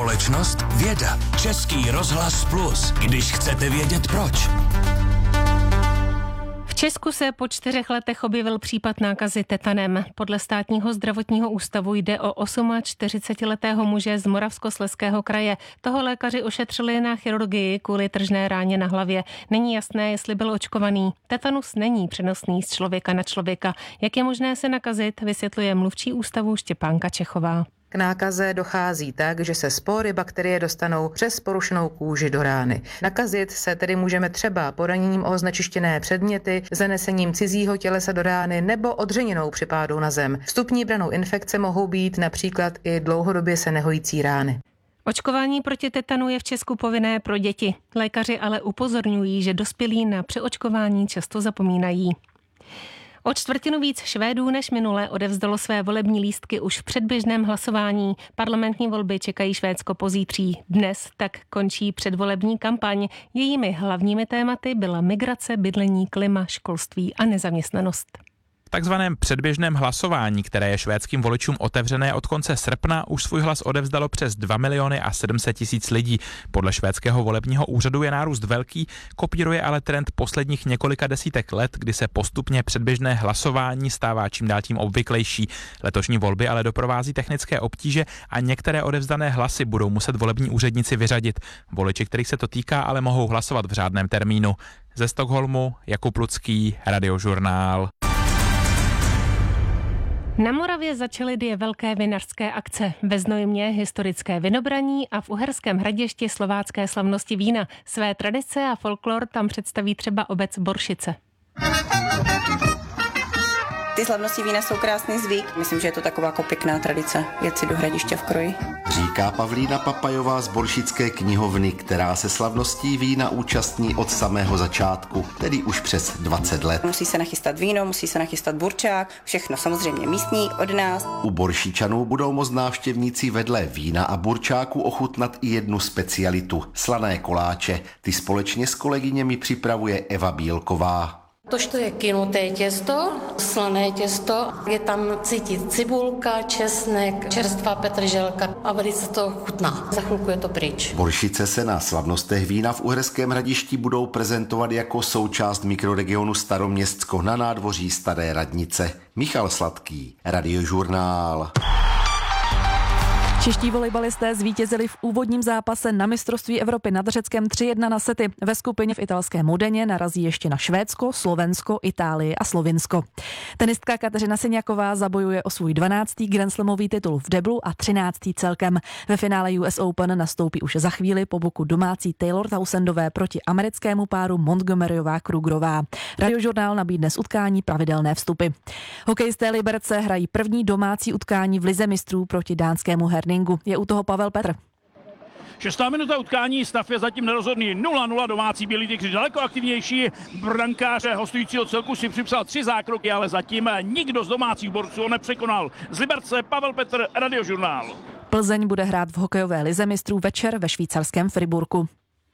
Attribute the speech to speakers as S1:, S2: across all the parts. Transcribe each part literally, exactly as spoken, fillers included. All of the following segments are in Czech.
S1: Společnost, věda, Český rozhlas Plus, když chcete vědět proč.
S2: V Česku se po čtyřech letech objevil případ nákazy tetanem. Podle státního zdravotního ústavu jde o čtyřicetiosmiletého muže z Moravskoslezského kraje. Toho lékaři ošetřili na chirurgii kvůli tržné ráně na hlavě. Není jasné, jestli byl očkovaný. Tetanus není přenosný z člověka na člověka. Jak je možné se nakazit, vysvětluje mluvčí ústavu Štěpánka Čechová.
S3: K nákaze dochází tak, že se spory bakterie dostanou přes porušenou kůži do rány. Nakazit se tedy můžeme třeba poraněním o znečištěné předměty, zanesením cizího tělesa do rány nebo odřeninou při pádu na zem. Vstupní branou infekce mohou být například i dlouhodobě se nehojící rány.
S2: Očkování proti tetanu je v Česku povinné pro děti. Lékaři ale upozorňují, že dospělí na přeočkování často zapomínají. O čtvrtinu víc Švédů než minule odevzdalo své volební lístky už v předběžném hlasování. Parlamentní volby čekají Švédsko pozítří. Dnes tak končí předvolební kampaň. Jejími hlavními tématy byla migrace, bydlení, klima, školství a nezaměstnanost.
S4: V takzvaném předběžném hlasování, které je švédským voličům otevřené od konce srpna, už svůj hlas odevzdalo přes dva miliony a sedm set tisíc lidí. Podle švédského volebního úřadu je nárůst velký, kopíruje ale trend posledních několika desítek let, kdy se postupně předběžné hlasování stává čím dál tím obvyklejší. Letošní volby ale doprovází technické obtíže a některé odevzdané hlasy budou muset volební úředníci vyřadit. Voliči, kterých se to týká, ale mohou hlasovat v řádném termínu. Ze Stockholmu Jakub Lucký, Radiožurnál.
S2: Na Moravě začaly dvě velké vinařské akce. Ve Znojmě historické vinobraní a v Uherském Hradišti slovácké slavnosti vína. Své tradice a folklor tam představí třeba obec Boršice.
S5: Ty slavnosti vína jsou krásný zvyk. Myslím, že je to taková jako pěkná tradice jet si do Hradiště v kroji.
S6: Říká Pavlína Papajová z Boršické knihovny, která se slavností vína účastní od samého začátku, tedy už přes dvacet let.
S5: Musí se nachystat víno, musí se nachystat burčák, všechno samozřejmě místní od nás.
S6: U Boršičanů budou moct návštěvníci vedle vína a burčáku ochutnat i jednu specialitu, slané koláče. Ty společně s kolegyněmi připravuje Eva Bílková.
S7: Tož to je kynuté těsto, slané těsto, je tam cítit cibulka, česnek, čerstvá petrželka a velice to chutná. Za chvilku je to pryč.
S6: Boršice se na slavnostech vína v Uherském Hradišti budou prezentovat jako součást mikroregionu Staroměstsko na nádvoří Staré radnice. Michal Sladký, Radiožurnál.
S8: Čeští volejbalisté zvítězili v úvodním zápase na mistrovství Evropy nad Řeckem tři jedna na sety. Ve skupině v italském Modeně narazí ještě na Švédsko, Slovensko, Itálii a Slovinsko. Tenistka Kateřina Siniaková zabojuje o svůj dvanáctý grandslamový titul v deblu a třináctý celkem. Ve finále U S Open nastoupí už za chvíli po boku domácí Taylor Townsendové proti americkému páru Montgomeryová Krugerová. Radiožurnál nabídne z utkání pravidelné vstupy. Hokejisté Liberce hrají první domácí utkání v lize mistrů proti dánskému Herningu. Je u toho Pavel Petr.
S9: Šestá minuta utkání, stav je zatím nerozhodný. nula nula domácí Bílí tygři daleko aktivnější. Brankáře hostujícího celku si připsal tři zákroky, ale zatím nikdo z domácích borců ho nepřekonal. Z Liberce Pavel Petr, Radiožurnál.
S8: Plzeň bude hrát v hokejové lize mistrů večer ve švýcarském Friburku.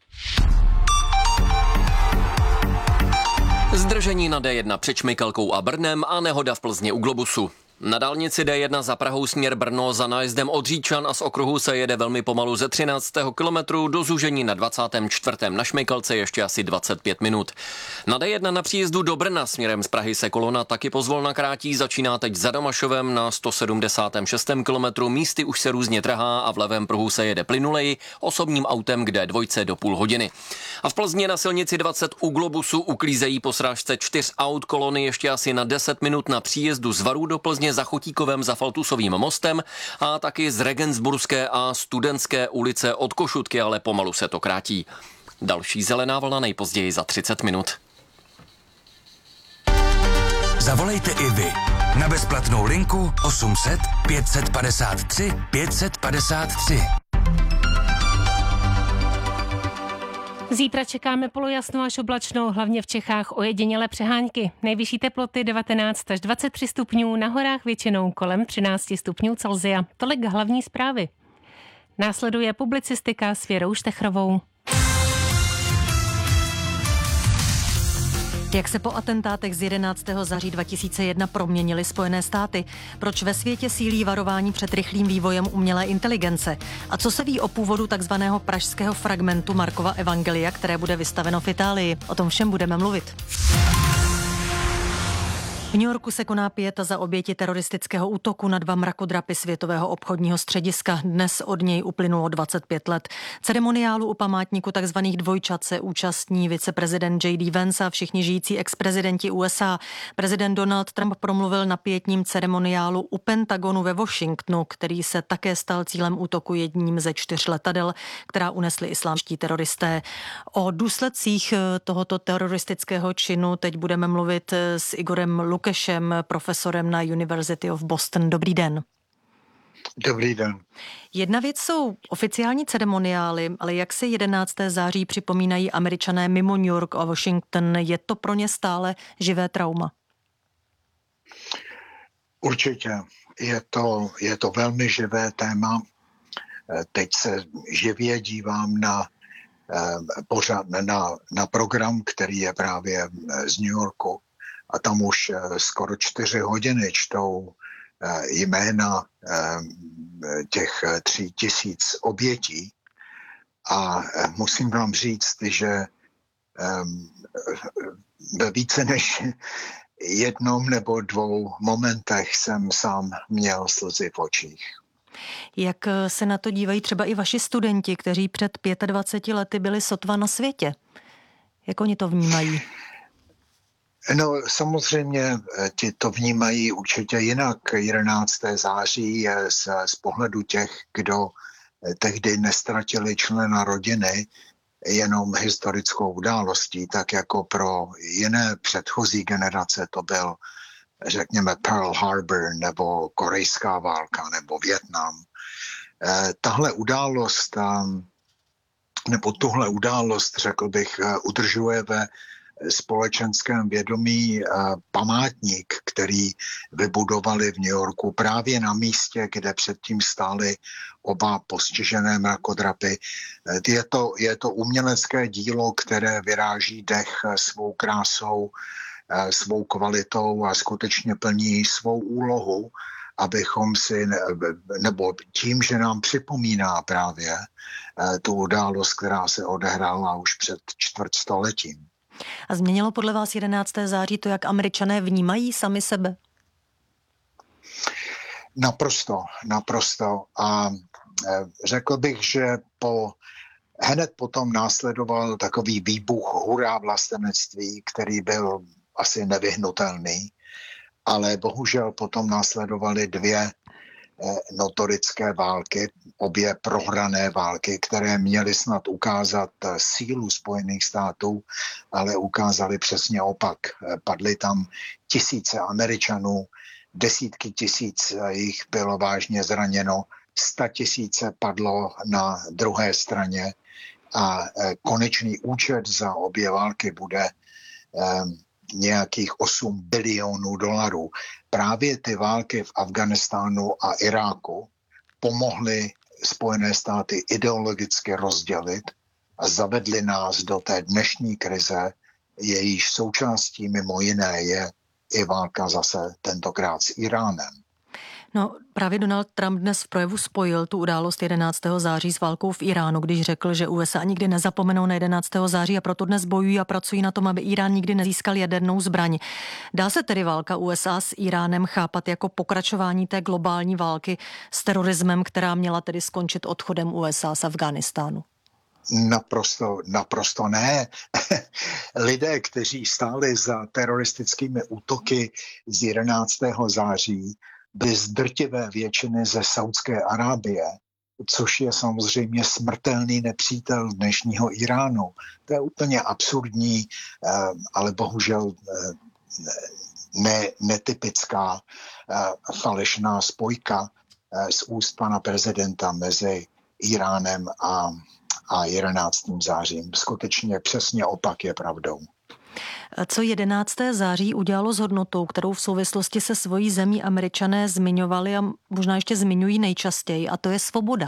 S10: Zdržení na D jedna před Šmejkalkou a Brnem a nehoda v Plzni u Globusu. Na dálnici D jedna za Prahou směr Brno za nájezdem od Říčan a z okruhu se jede velmi pomalu ze třináctého kilometru do zúžení na dvacátém čtvrtém na Šmejkalce ještě asi dvacet pět minut. Na D jedna na příjezdu do Brna směrem z Prahy se kolona taky pozvolna krátí, začíná teď za Domašovem na sto sedmdesátém šestém kilometru, místy už se různě trhá a v levém pruhu se jede plynuleji osobním autem k D dva do půl hodiny. A v Plzni na silnici dvacet u Globusu uklízejí po srážce čtyř aut kolony ještě asi na deset minut na příjezdu z Varů do Plzně za Chotíkovem za Faltusovým mostem a taky z Regensburské a Studentské ulice od Košutky, ale pomalu se to krátí. Další zelená vlna nejpozději za třicet minut.
S1: Zavolejte i vy na bezplatnou linku osm set pět set padesát tři pět set padesát tři.
S2: Zítra čekáme polojasnou až oblačnou, hlavně v Čechách ojedinělé přehánky. Nejvyšší teploty devatenáct až dvacet tři stupňů, na horách většinou kolem třináct stupňů Celsia. Tolik hlavní zprávy. Následuje publicistika s Věrou Štechrovou.
S11: Jak se po atentátech z jedenáctého září dva tisíce jedna proměnily Spojené státy? Proč ve světě sílí varování před rychlým vývojem umělé inteligence? A co se ví o původu takzvaného pražského fragmentu Markova evangelia, které bude vystaveno v Itálii? O tom všem budeme mluvit. V New Yorku se koná pieta za oběti teroristického útoku na dva mrakodrapy Světového obchodního střediska. Dnes od něj uplynulo dvacet pět let. Ceremoniálu u památníku tzv. Dvojčat se účastní viceprezident J D Vance a všichni žijící ex-prezidenti U S A. Prezident Donald Trump promluvil na pietním ceremoniálu u Pentagonu ve Washingtonu, který se také stal cílem útoku jedním ze čtyř letadel, která unesli islámští teroristé. O důsledcích tohoto teroristického činu teď budeme mluvit s Igorem Lukešem, profesorem na University of Boston. Dobrý den.
S12: Dobrý den.
S11: Jedna věc jsou oficiální ceremoniály, ale jak si jedenáctého září připomínají Američané mimo New York a Washington, je to pro ně stále živé trauma?
S12: Určitě. Je to, je to velmi živé téma. Teď se živě dívám na pořád na, na program, který je právě z New Yorku. A tam už skoro čtyři hodiny čtou jména těch tří tisíc obětí. A musím vám říct, že ve více než jednom nebo dvou momentech jsem sám měl slzy v očích.
S11: Jak se na to dívají třeba i vaši studenti, kteří před dvaceti pěti lety byli sotva na světě? Jak oni to vnímají?
S12: No samozřejmě ti to vnímají určitě jinak. jedenáctého září je z, z pohledu těch, kdo tehdy nestratili člena rodiny, jenom historickou událostí, tak jako pro jiné předchozí generace to byl, řekněme, Pearl Harbor nebo korejská válka nebo Vietnam. Tahle událost, nebo tuhle událost, řekl bych, udržuje ve společenském vědomí památník, který vybudovali v New Yorku právě na místě, kde předtím stály oba postižené mrakodrapy. Je to, je to umělecké dílo, které vyráží dech svou krásou, svou kvalitou a skutečně plní svou úlohu, abychom si, nebo tím, že nám připomíná právě tu událost, která se odehrála už před čtvrtstoletím.
S11: A změnilo podle vás jedenáctého září to, jak Američané vnímají sami sebe?
S12: Naprosto, naprosto. A řekl bych, že po, hned potom následoval takový výbuch hurá vlastenectví, který byl asi nevyhnutelný, ale bohužel potom následovaly dvě notorické války, obě prohrané války, které měly snad ukázat sílu Spojených států, ale ukázaly přesně opak. Padly tam tisíce Američanů, desítky tisíc jich bylo vážně zraněno, sta tisíce padlo na druhé straně a konečný účet za obě války bude nějakých osm bilionů dolarů. Právě ty války v Afghánistánu a Iráku pomohly Spojené státy ideologicky rozdělit a zavedly nás do té dnešní krize, jejíž součástí mimo jiné je i válka zase tentokrát s Iránem.
S11: No, právě Donald Trump dnes v projevu spojil tu událost jedenáctého září s válkou v Iránu, když řekl, že U S A nikdy nezapomenou na jedenáctého září a proto dnes bojují a pracují na tom, aby Irán nikdy nezískal jadernou zbraň. Dá se tedy válka U S A s Iránem chápat jako pokračování té globální války s terorismem, která měla tedy skončit odchodem U S A z Afghánistánu?
S12: Naprosto, naprosto ne. Lidé, kteří stáli za teroristickými útoky z jedenáctého září, byly z drtivé většiny ze Saudské Arábie, což je samozřejmě smrtelný nepřítel dnešního Iránu. To je úplně absurdní, ale bohužel ne, netypická falešná spojka z úst pana prezidenta mezi Iránem a, a jedenáctým zářím. Skutečně přesně opak je pravdou.
S11: Co jedenáctého září udělalo s hodnotou, kterou v souvislosti se svojí zemí Američané zmiňovali a možná ještě zmiňují nejčastěji, a to je svoboda?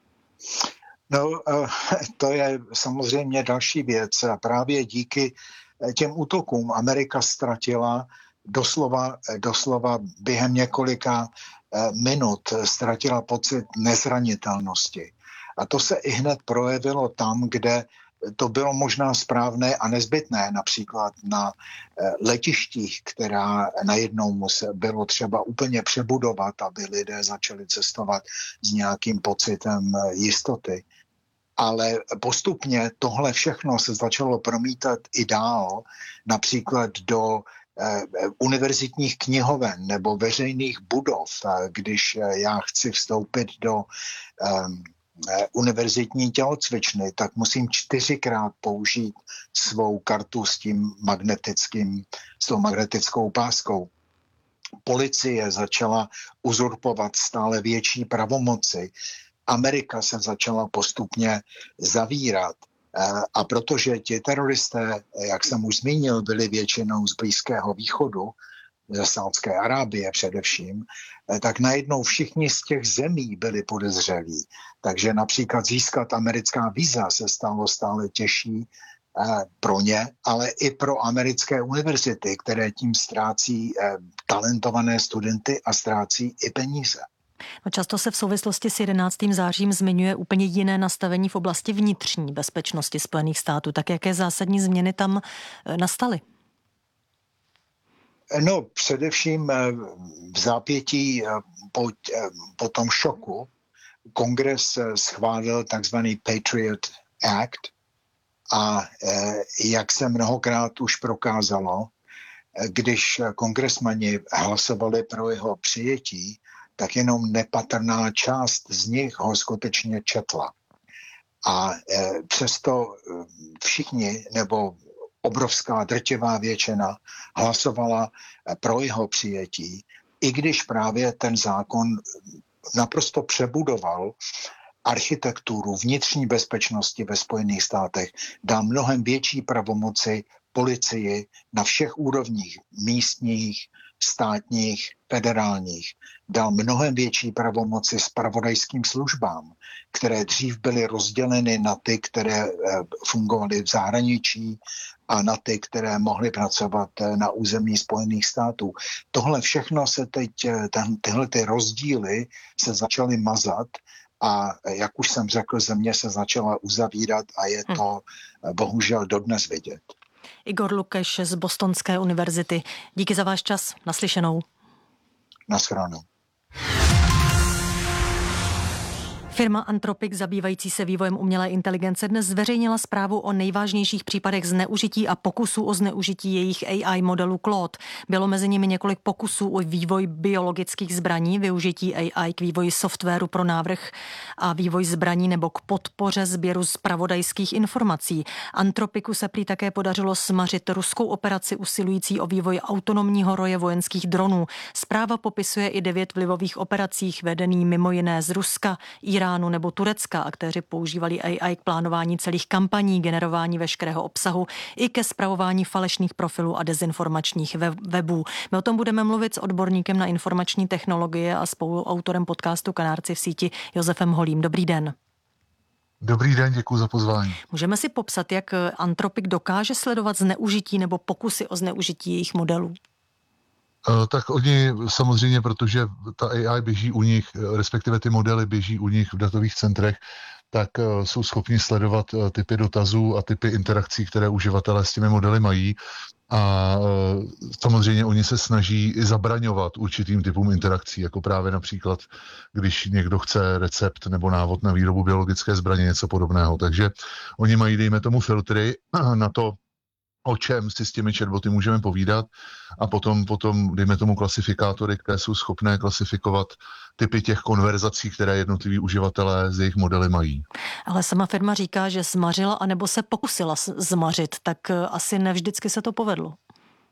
S12: No, to je samozřejmě další věc. A právě díky těm útokům Amerika ztratila doslova, doslova během několika minut ztratila pocit nezranitelnosti. A to se i hned projevilo tam, kde to bylo možná správné a nezbytné, například na letištích, která najednou bylo třeba úplně přebudovat, aby lidé začali cestovat s nějakým pocitem jistoty. Ale postupně tohle všechno se začalo promítat i dál, například do eh, univerzitních knihoven nebo veřejných budov. Když já chci vstoupit do eh, univerzitní tělocvičny, tak musím čtyřikrát použít svou kartu s tím magnetickým, s tou magnetickou páskou. Policie začala uzurpovat stále větší pravomoci. Amerika se začala postupně zavírat. A protože ti teroristé, jak jsem už zmínil, byli většinou z Blízkého východu, ze Saúdské Arábie především, tak najednou všichni z těch zemí byli podezřelí. Takže například získat americká víza se stalo stále těžší pro ně, ale i pro americké univerzity, které tím ztrácí talentované studenty a ztrácí i peníze.
S11: No často se v souvislosti s jedenáctým zářím zmiňuje úplně jiné nastavení v oblasti vnitřní bezpečnosti Spojených států. Tak jaké zásadní změny tam nastaly?
S12: No, především v zápětí po, po tom šoku Kongres schválil takzvaný Patriot Act a jak se mnohokrát už prokázalo, když kongresmani hlasovali pro jeho přijetí, tak jenom nepatrná část z nich ho skutečně četla. A přesto všichni, nebo obrovská drtivá většina hlasovala pro jeho přijetí, i když právě ten zákon naprosto přebudoval architekturu vnitřní bezpečnosti ve Spojených státech, dá mnohem větší pravomoci policii na všech úrovních, místních, státních, federálních, dal mnohem větší pravomoci zpravodajským službám, které dřív byly rozděleny na ty, které fungovaly v zahraničí a na ty, které mohly pracovat na území Spojených států. Tohle všechno se teď, tyhle ty rozdíly se začaly mazat a jak už jsem řekl, země se začala uzavírat a je to bohužel dodnes vidět.
S11: Igor Lukeš z Bostonské univerzity. Díky za váš čas. Naslyšenou.
S12: Naschledanou.
S11: Firma Anthropic, zabývající se vývojem umělé inteligence, dnes zveřejnila zprávu o nejvážnějších případech zneužití a pokusů o zneužití jejich A I modelu Claude. Bylo mezi nimi několik pokusů o vývoj biologických zbraní, využití A I k vývoji softwaru pro návrh a vývoj zbraní nebo k podpoře sběru zpravodajských informací. Anthropicu se prý také podařilo smařit ruskou operaci usilující o vývoj autonomního roje vojenských dronů. Zpráva popisuje i devět vlivových operacích vedený mimo jiné z Ruska, Iránu nebo Turecka. Aktéři používali A I k plánování celých kampaní, generování veškerého obsahu i ke spravování falešných profilů a dezinformačních webů. My o tom budeme mluvit s odborníkem na informační technologie a spoluautorem podcastu Kanárci v síti Josefem Holým. Dobrý den.
S13: Dobrý den, děkuji za pozvání.
S11: Můžeme si popsat, jak Anthropic dokáže sledovat zneužití nebo pokusy o zneužití jejich modelů?
S13: Tak oni samozřejmě, protože ta A I běží u nich, respektive ty modely běží u nich v datových centrech, tak jsou schopni sledovat typy dotazů a typy interakcí, které uživatelé s těmi modely mají. A samozřejmě oni se snaží i zabraňovat určitým typům interakcí, jako právě například, když někdo chce recept nebo návod na výrobu biologické zbraně, něco podobného. Takže oni mají, dejme tomu, filtry na to, o čem si s těmi chatboty můžeme povídat a potom, potom dejme tomu klasifikátory, které jsou schopné klasifikovat typy těch konverzací, které jednotliví uživatelé z jejich modely mají.
S11: Ale sama firma říká, že zmařila anebo se pokusila zmařit, tak asi nevždycky se to povedlo.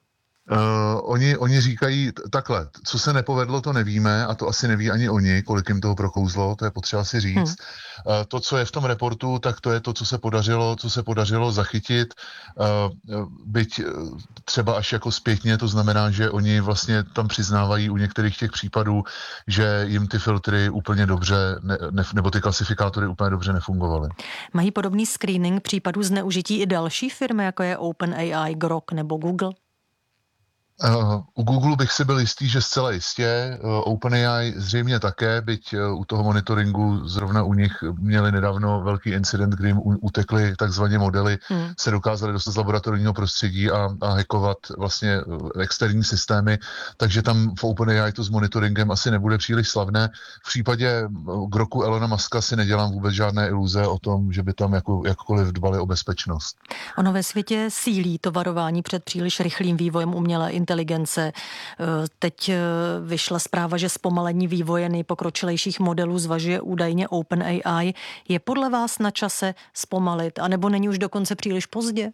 S13: Uh, oni, oni říkají takhle, co se nepovedlo, to nevíme a to asi neví ani oni, kolik jim toho prokouzlo, to je potřeba si říct. Hmm. Uh, to, co je v tom reportu, tak to je to, co se podařilo, co se podařilo zachytit, uh, byť třeba až jako zpětně, to znamená, že oni vlastně tam přiznávají u některých těch případů, že jim ty filtry úplně dobře, ne, ne, nebo ty klasifikátory úplně dobře nefungovaly.
S11: Mají podobný screening případů zneužití i další firmy, jako je OpenAI, Grok nebo Google?
S13: Uh, u Google bych si byl jistý, že zcela jistě, uh, OpenAI zřejmě také, byť uh, u toho monitoringu zrovna u nich měli nedávno velký incident, kdy jim utekly takzvané modely, hmm. se dokázali dostat z laboratorního prostředí a, a hackovat vlastně externí systémy, takže tam v OpenAI to s monitoringem asi nebude příliš slavné. V případě Groku Elona Muska si nedělám vůbec žádné iluze o tom, že by tam jako, jakkoliv dbali o bezpečnost.
S11: Ono ve světě sílí to varování před příliš rychlým vývojem umělé inteligence. Teď vyšla zpráva, že zpomalení vývoje nejpokročilejších modelů zvažuje údajně OpenAI. Je podle vás na čase zpomalit, anebo není už dokonce příliš pozdě?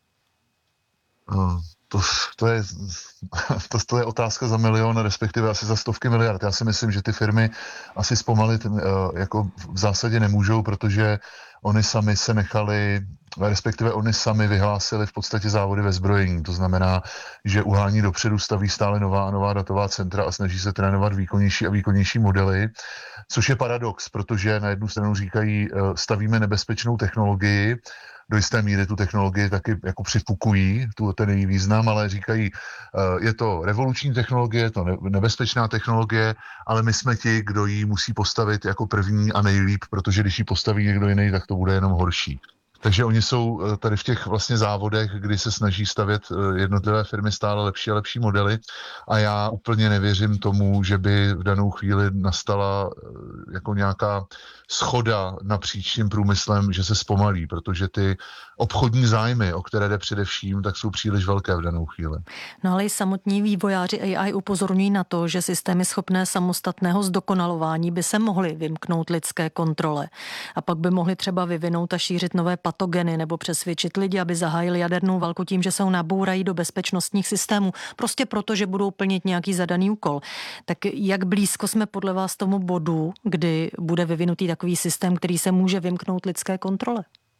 S13: To, to, je, to, to je otázka za milion, respektive asi za stovky miliard. Já si myslím, že ty firmy asi zpomalit jako v zásadě nemůžou, protože oni sami se nechali, respektive oni sami vyhlásili v podstatě závody ve zbrojení. To znamená, že uhání dopředu, staví stále nová a nová datová centra a snaží se trénovat výkonnější a výkonnější modely, což je paradox, protože na jednu stranu říkají, stavíme nebezpečnou technologii, do jisté míry tu technologii taky jako přifukují, tu ten její význam, ale říkají, je to revoluční technologie, je to nebezpečná technologie, ale my jsme ti, kdo ji musí postavit jako první a nejlíp, protože když ji postaví někdo jiný, tak to bude jenom horší. Takže oni jsou tady v těch vlastně závodech, kdy se snaží stavět jednotlivé firmy stále lepší a lepší modely a já úplně nevěřím tomu, že by v danou chvíli nastala jako nějaká schoda napříč tím průmyslem, že se zpomalí, protože ty obchodní zájmy, o které jde především, tak jsou příliš velké v danou chvíli.
S11: No ale i samotní vývojáři A I upozorňují na to, že systémy schopné samostatného zdokonalování by se mohly vymknout lidské kontrole a pak by mohly třeba vyvinout a šířit nové patogeny nebo přesvědčit lidi, aby zahájili jadernou válku tím, že se ho nabourají do bezpečnostních systémů, prostě proto, že budou plnit nějaký zadaný úkol. Tak jak blízko jsme podle vás tomu bodu, kdy bude vyvinutý takový systém, který se může vymknout lidské kontrole?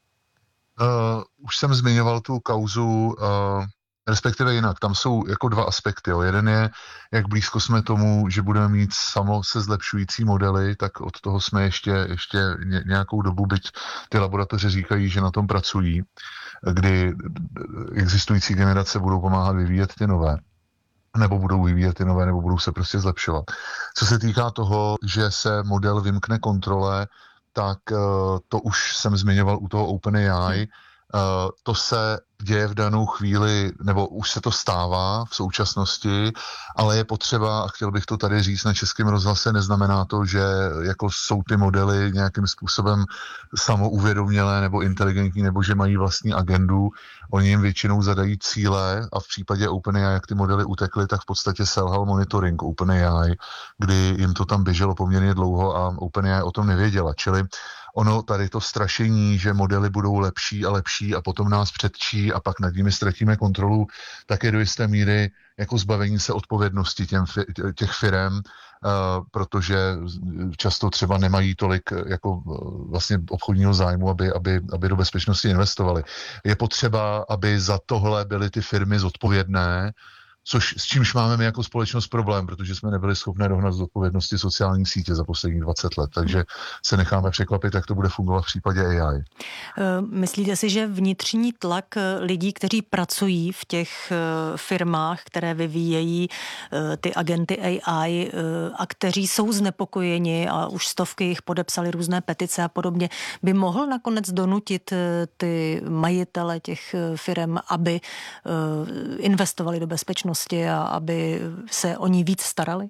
S13: Uh, už jsem zmiňoval tu kauzu, uh, respektive jinak, tam jsou jako dva aspekty. Jo. Jeden je, jak blízko jsme tomu, že budeme mít samo se zlepšující modely, tak od toho jsme ještě, ještě nějakou dobu, byť ty laboratoře říkají, že na tom pracují, kdy existující generace budou pomáhat vyvíjet ty nové. Nebo budou vyvíjet ty nové, nebo budou se prostě zlepšovat. Co se týká toho, že se model vymkne kontrole, tak uh, to už jsem zmiňoval u toho OpenAI. Uh, to se děje v danou chvíli, nebo už se to stává v současnosti, ale je potřeba, a chtěl bych to tady říct na Českém rozhlase, neznamená to, že jako jsou ty modely nějakým způsobem samouvědomělé nebo inteligentní, nebo že mají vlastní agendu. Oni jim většinou zadají cíle a v případě OpenAI, jak ty modely utekly, tak v podstatě selhal monitoring OpenAI, kdy jim to tam běželo poměrně dlouho a OpenAI o tom nevěděla. Čili ono tady to strašení, že modely budou lepší a lepší a potom nás předčí a pak nad nimi ztratíme kontrolu, tak je do jisté míry jako zbavení se odpovědnosti těm, těch firem, uh, protože často třeba nemají tolik jako vlastně obchodního zájmu, aby, aby, aby do bezpečnosti investovali. Je potřeba, aby za tohle byly ty firmy zodpovědné, což, s čímž máme my jako společnost problém, protože jsme nebyli schopni dohnat z odpovědnosti sociální sítě za posledních dvacet let, takže se necháme překvapit, jak to bude fungovat v případě A I.
S11: Myslíte si, že vnitřní tlak lidí, kteří pracují v těch firmách, které vyvíjejí ty agenty A I a kteří jsou znepokojeni a už stovky jich podepsali různé petice a podobně, by mohl nakonec donutit ty majitele těch firm, aby investovali do bezpečnosti a aby se o ní víc starali?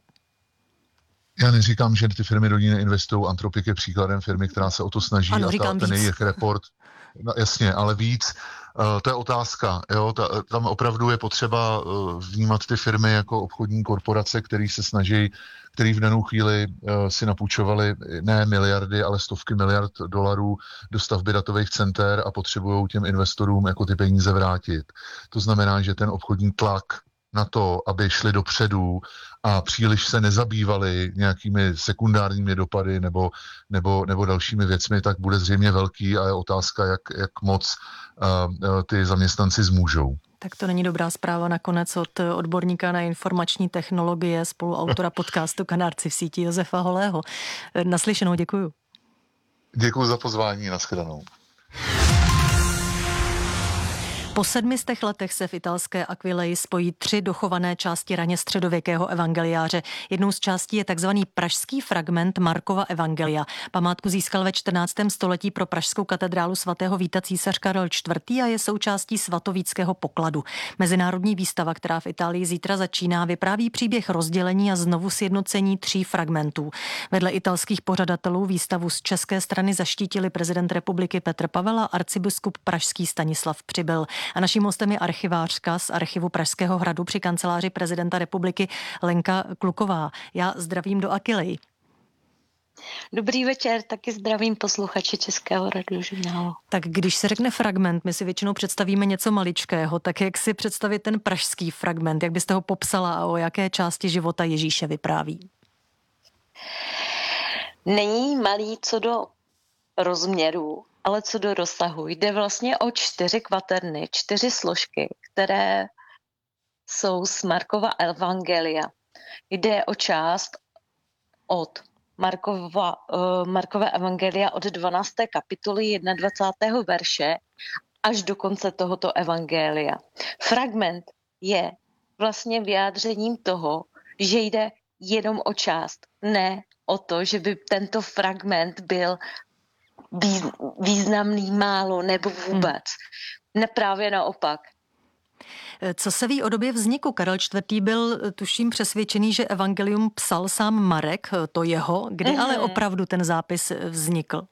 S13: Já neříkám, že ty firmy do ní neinvestují. Anthropic je příkladem firmy, která se o to snaží.
S11: Ano,
S13: a ta, ten jejich report, no, jasně, ale víc. Uh, to je otázka. Jo? Ta, tam opravdu je potřeba uh, vnímat ty firmy jako obchodní korporace, který se snaží, který v danou chvíli uh, si napůjčovali ne miliardy, ale stovky miliard dolarů do stavby datových center a potřebují těm investorům jako ty peníze vrátit. To znamená, že ten obchodní tlak na to, aby šli dopředu a příliš se nezabývali nějakými sekundárními dopady nebo, nebo, nebo dalšími věcmi, tak bude zřejmě velký a je otázka, jak, jak moc uh, ty zaměstnanci zmůžou.
S11: Tak to není dobrá zpráva nakonec od odborníka na informační technologie, spoluautora podcastu Kanárci v síti Josefa Holého. Naslyšenou, děkuju.
S13: Děkuji za pozvání, nashledanou.
S11: Po sedmistech letech se v italské Aquileji spojí tři dochované části raně středověkého evangeliáře. Jednou z částí je takzvaný pražský fragment Markova evangelia. Památku získal ve čtrnáctém století pro pražskou katedrálu svatého Víta císař Karel čtvrtý. a je součástí svatovíckého pokladu. Mezinárodní výstava, která v Itálii zítra začíná, vypráví příběh rozdělení a znovu sjednocení tří fragmentů. Vedle italských pořadatelů výstavu z české strany zaštítili prezident republiky Petr Pavel a arcibiskup pražský Stanislav Přibyl. A naším hostem je archivářka z archivu Pražského hradu při kanceláři prezidenta republiky Lenka Kluková. Já zdravím do Aquileji.
S14: Dobrý večer, taky zdravím posluchače Českého radiožurnálu.
S11: Tak když se řekne fragment, my si většinou představíme něco maličkého, tak jak si představit ten pražský fragment, jak byste ho popsala a o jaké části života Ježíše vypráví?
S14: Není malý co do rozměru, ale co do rozsahu. Jde vlastně o čtyři kvaterny, čtyři složky, které jsou z Markova evangelia. Jde o část od Markova, uh, Markova evangelia od dvanácté kapitoly dvacátého prvního verše až do konce tohoto evangelia. Fragment je vlastně vyjádřením toho, že jde jenom o část, ne o to, že by tento fragment byl významný málo nebo vůbec. Hmm. Ne, právě naopak.
S11: Co se ví o době vzniku? Karel čtvrtý. byl, tuším, přesvědčený, že evangelium psal sám Marek, to jeho. Kdy mm-hmm. ale opravdu ten zápis vznikl?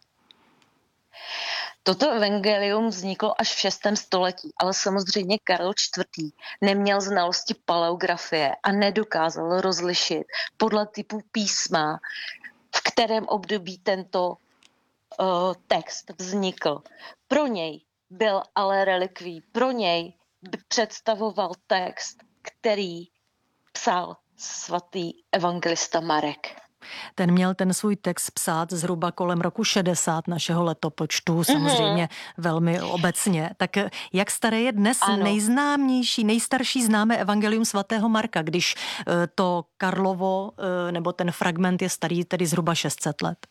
S14: Toto evangelium vzniklo až v šestém století, ale samozřejmě Karel čtvrtý. neměl znalosti paleografie a nedokázal rozlišit podle typu písma, v kterém období tento uh, text vznikl. Pro něj byl ale relikví, pro něj představoval text, který psal svatý evangelista Marek.
S11: Ten měl ten svůj text psát zhruba kolem roku šedesát našeho letopočtu, samozřejmě mm-hmm. velmi obecně. Tak jak staré je dnes ano. nejznámější, nejstarší známé evangelium svatého Marka, když to Karlovo, nebo ten fragment je starý tedy zhruba šest set let?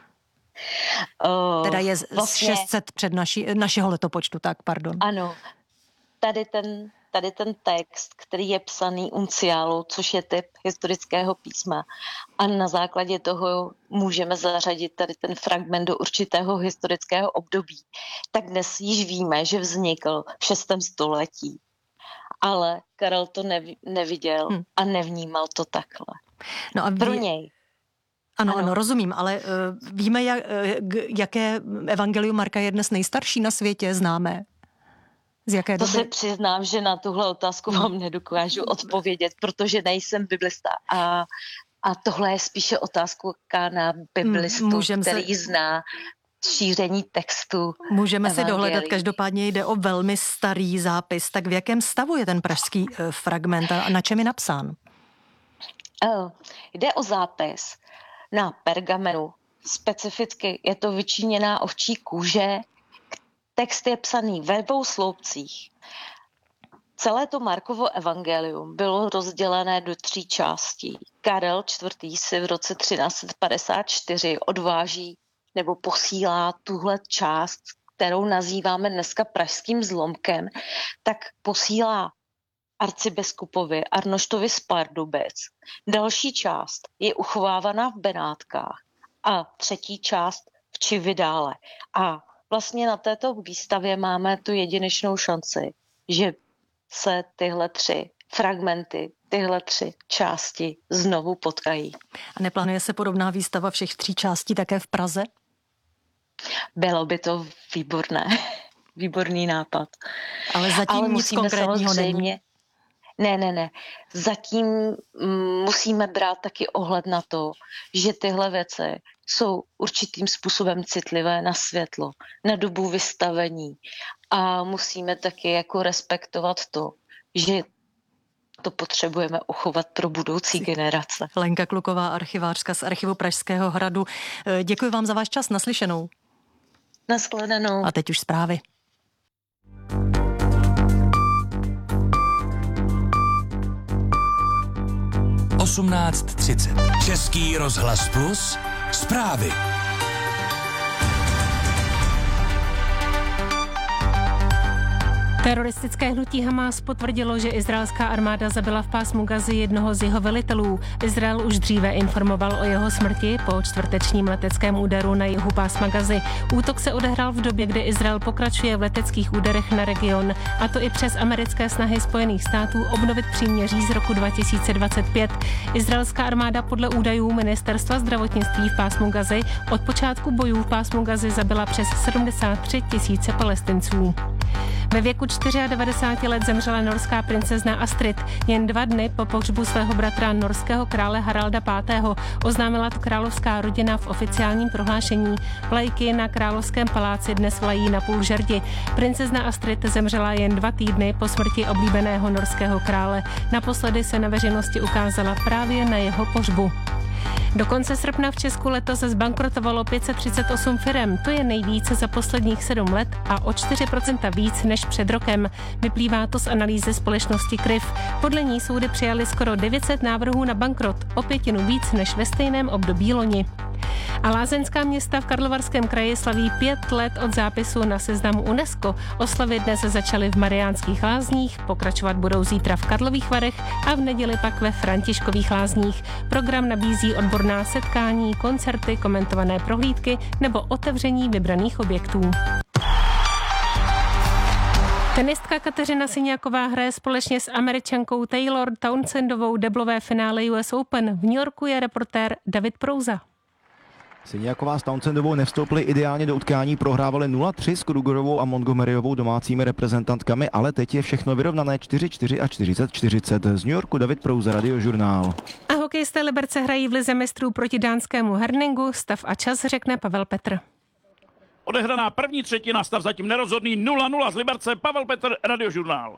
S11: Uh, teda je vlastně... šest set před naši, našeho letopočtu, tak pardon.
S14: Ano, tady ten... Tady ten text, který je psaný unciálou, což je typ historického písma. A na základě toho můžeme zařadit tady ten fragment do určitého historického období. Tak dnes již víme, že vznikl v šestém století. Ale Karel to nevi- neviděl hmm. a nevnímal to takhle.
S11: No a vy...
S14: Pro něj.
S11: Ano, ano, ano, rozumím, ale uh, víme, jak, uh, jaké evangelium Marka je dnes nejstarší na světě, známé? Z jaké
S14: to
S11: doby?
S14: se přiznám, že na tuhle otázku vám nedokážu odpovědět, protože nejsem biblista a, a tohle je spíše otázka na biblistu, Můžem který se... zná šíření textu.
S11: Můžeme
S14: evangelií.
S11: si dohledat, každopádně jde o velmi starý zápis. Tak v jakém stavu je ten pražský uh, fragment a na čem je napsán?
S14: Uh, jde o zápis na pergamenu. Specificky je to vyčíněná ovčí kůže. Text je psaný ve dvou sloupcích. Celé to Markovo evangelium bylo rozdělené do tří částí. Karel čtvrtý. si v roce třináct set padesát čtyři odváží nebo posílá tuhle část, kterou nazýváme dneska pražským zlomkem, tak posílá arcibiskupovi Arnoštovi z Pardubic. Další část je uchovávaná v Benátkách a třetí část v Čividále. A vlastně na této výstavě máme tu jedinečnou šanci, že se tyhle tři fragmenty, tyhle tři části znovu potkají.
S11: A neplánuje se podobná výstava všech tří částí také v Praze?
S14: Bylo by to výborné. Výborný nápad.
S11: Ale zatím Ale nic konkrétního není.
S14: Ne, ne, ne. Zatím musíme brát taky ohled na to, že tyhle věci jsou určitým způsobem citlivé na světlo, na dobu vystavení. A musíme taky jako respektovat to, že To potřebujeme uchovat pro budoucí generace.
S11: Lenka Kluková, archivářka z Archivu Pražského hradu. Děkuji vám za váš čas, naslyšenou.
S14: Nashledanou.
S11: A teď už zprávy.
S1: osmnáct třicet. Český rozhlas Plus. Zprávy.
S2: Teroristické hnutí Hamas potvrdilo, že izraelská armáda zabila v pásmu Gazy jednoho z jeho velitelů. Izrael už dříve informoval o jeho smrti po čtvrtečním leteckém úderu na jihu pásma Gazy. Útok se odehrál v době, kdy Izrael pokračuje v leteckých úderech na region, a to i přes americké snahy Spojených států obnovit příměří z roku dva tisíce dvacet pět. Izraelská armáda podle údajů Ministerstva zdravotnictví v pásmu Gazy od počátku bojů v pásmu Gazy zabila přes sedmdesát tři tisíce Palestinců. Ve věku devadesát čtyři let zemřela norská princezna Astrid. Jen dva dny po pohřbu svého bratra norského krále Haralda pátého. Oznámila to královská rodina v oficiálním prohlášení. Vlajky na královském paláci dnes vlají na půl žerdi. Princezna Astrid zemřela jen dva týdny po smrti oblíbeného norského krále. Naposledy se na veřejnosti ukázala právě na jeho pohřbu. Do konce srpna v Česku letos zbankrotovalo pět set třicet osm firem. To je nejvíce za posledních sedm let a o čtyři procenta víc než před rokem. Vyplývá to z analýzy společnosti Kryv. Podle ní soudy přijali skoro devět set návrhů na bankrot, o pětinu víc než ve stejném období loni. A lázeňská města v Karlovarském kraji slaví pět let od zápisu na seznamu UNESCO. Oslavy dnes začaly v Mariánských lázních, pokračovat budou zítra v Karlových Varech a v neděli pak ve Františkových lázních. Program nabízí odborná setkání, koncerty, komentované prohlídky nebo otevření vybraných objektů. Tenistka Kateřina Siňáková hraje společně s Američankou Taylor Townsendovou deblové finále U S Open. V New Yorku je reportér David Prouza.
S15: Siňáková s Townsendovou nevstoupily ideálně do utkání, prohrávali nula tři s Krugerovou a Montgomeryovou domácími reprezentantkami, ale teď je všechno vyrovnané čtyři čtyři a čtyřicet čtyřicet. Z New Yorku David Prouza, Radiožurnál.
S2: A hokejisté Liberce hrají v lize mistrů proti dánskému Herningu. Stav a čas řekne Pavel Petr.
S9: Odehraná první třetina, stav zatím nerozhodný, nula nula z Liberce, Pavel Petr, Radiožurnál.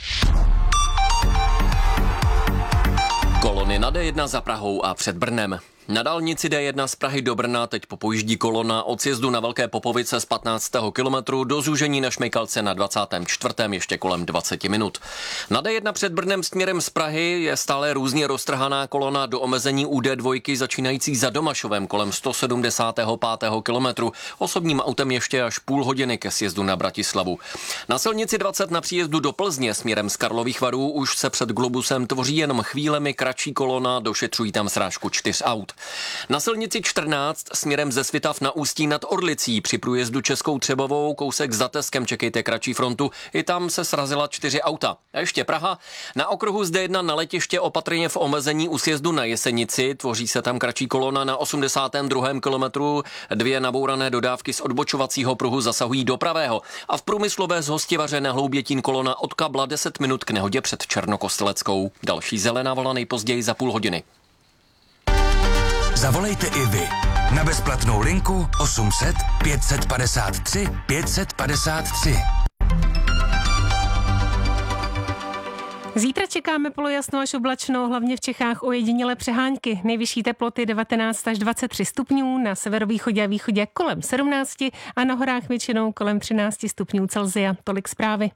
S10: Kolony na D jedna za Prahou a před Brnem. Na dálnici D jedna z Prahy do Brna teď popojíždí kolona od sjezdu na Velké Popovice z patnáctého kilometru do zúžení na Šmejkalce na dvacátém čtvrtém ještě kolem dvacet minut. Na D jedna před Brnem směrem z Prahy je stále různě roztrhaná kolona do omezení U D dva začínající za Domašovem kolem sto sedmdesátého pátého kilometru. Osobním autem ještě až půl hodiny ke sjezdu na Bratislavu. Na silnici dvacet na příjezdu do Plzně směrem z Karlových Varů už se před Globusem tvoří jenom chvílemi kratší kolona, došetřují tam srážku čtyř aut. Na silnici čtrnáct směrem ze Svitav na Ústí nad Orlicí při průjezdu Českou Třebovou kousek za Teskem čekejte kratší frontu, i tam se srazila čtyři auta. A ještě Praha. Na okruhu z D jedna na letiště opatrně v omezení u sjezdu na Jesenici, tvoří se tam kratší kolona na osmdesátém druhém kilometru, dvě nabourané dodávky z odbočovacího pruhu zasahují do pravého a v Průmyslové z Hostivaře na Hloubětín kolona od Kabla deset minut k nehodě před Černokosteleckou. Další zelená vlna nejpozději za půl hodiny.
S1: Zavolejte i vy na bezplatnou linku osm set pět set padesát tři pět set padesát tři.
S2: Zítra čekáme polojasno až oblačno, hlavně v Čechách ojedinělé přehánky. Nejvyšší teploty devatenáct až dvacet tři stupňů, na severovýchodě a východě kolem sedmnáct a na horách většinou kolem třináct stupňů Celsia. Tolik zprávy.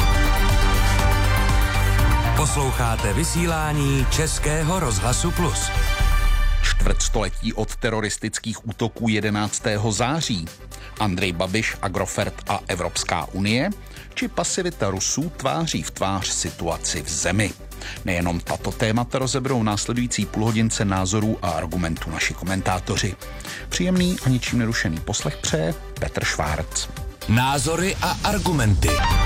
S1: Posloucháte vysílání Českého rozhlasu Plus.
S16: Čtvrtstoletí od teroristických útoků jedenáctého září. Andrej Babiš, Agrofert a Evropská unie? Či pasivita Rusů tváří v tvář situaci v zemi? Nejenom tato témata rozeberou následující půlhodince názorů a argumentů naši komentátoři. Příjemný a ničím nerušený poslech přeje Petr Švárc.
S1: Názory a argumenty.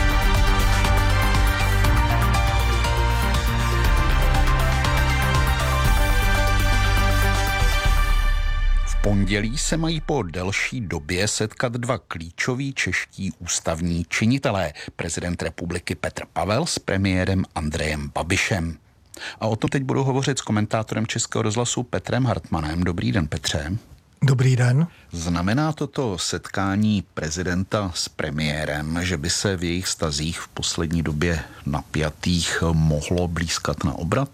S16: Pondělí se mají po delší době setkat dva klíčoví čeští ústavní činitelé, prezident republiky Petr Pavel s premiérem Andrejem Babišem. A o tom teď budu hovořit s komentátorem Českého rozhlasu Petrem Hartmanem. Dobrý den, Petře.
S17: Dobrý den.
S16: Znamená toto setkání prezidenta s premiérem, že by se v jejich vztazích v poslední době napjatých mohlo blýskat na obrat?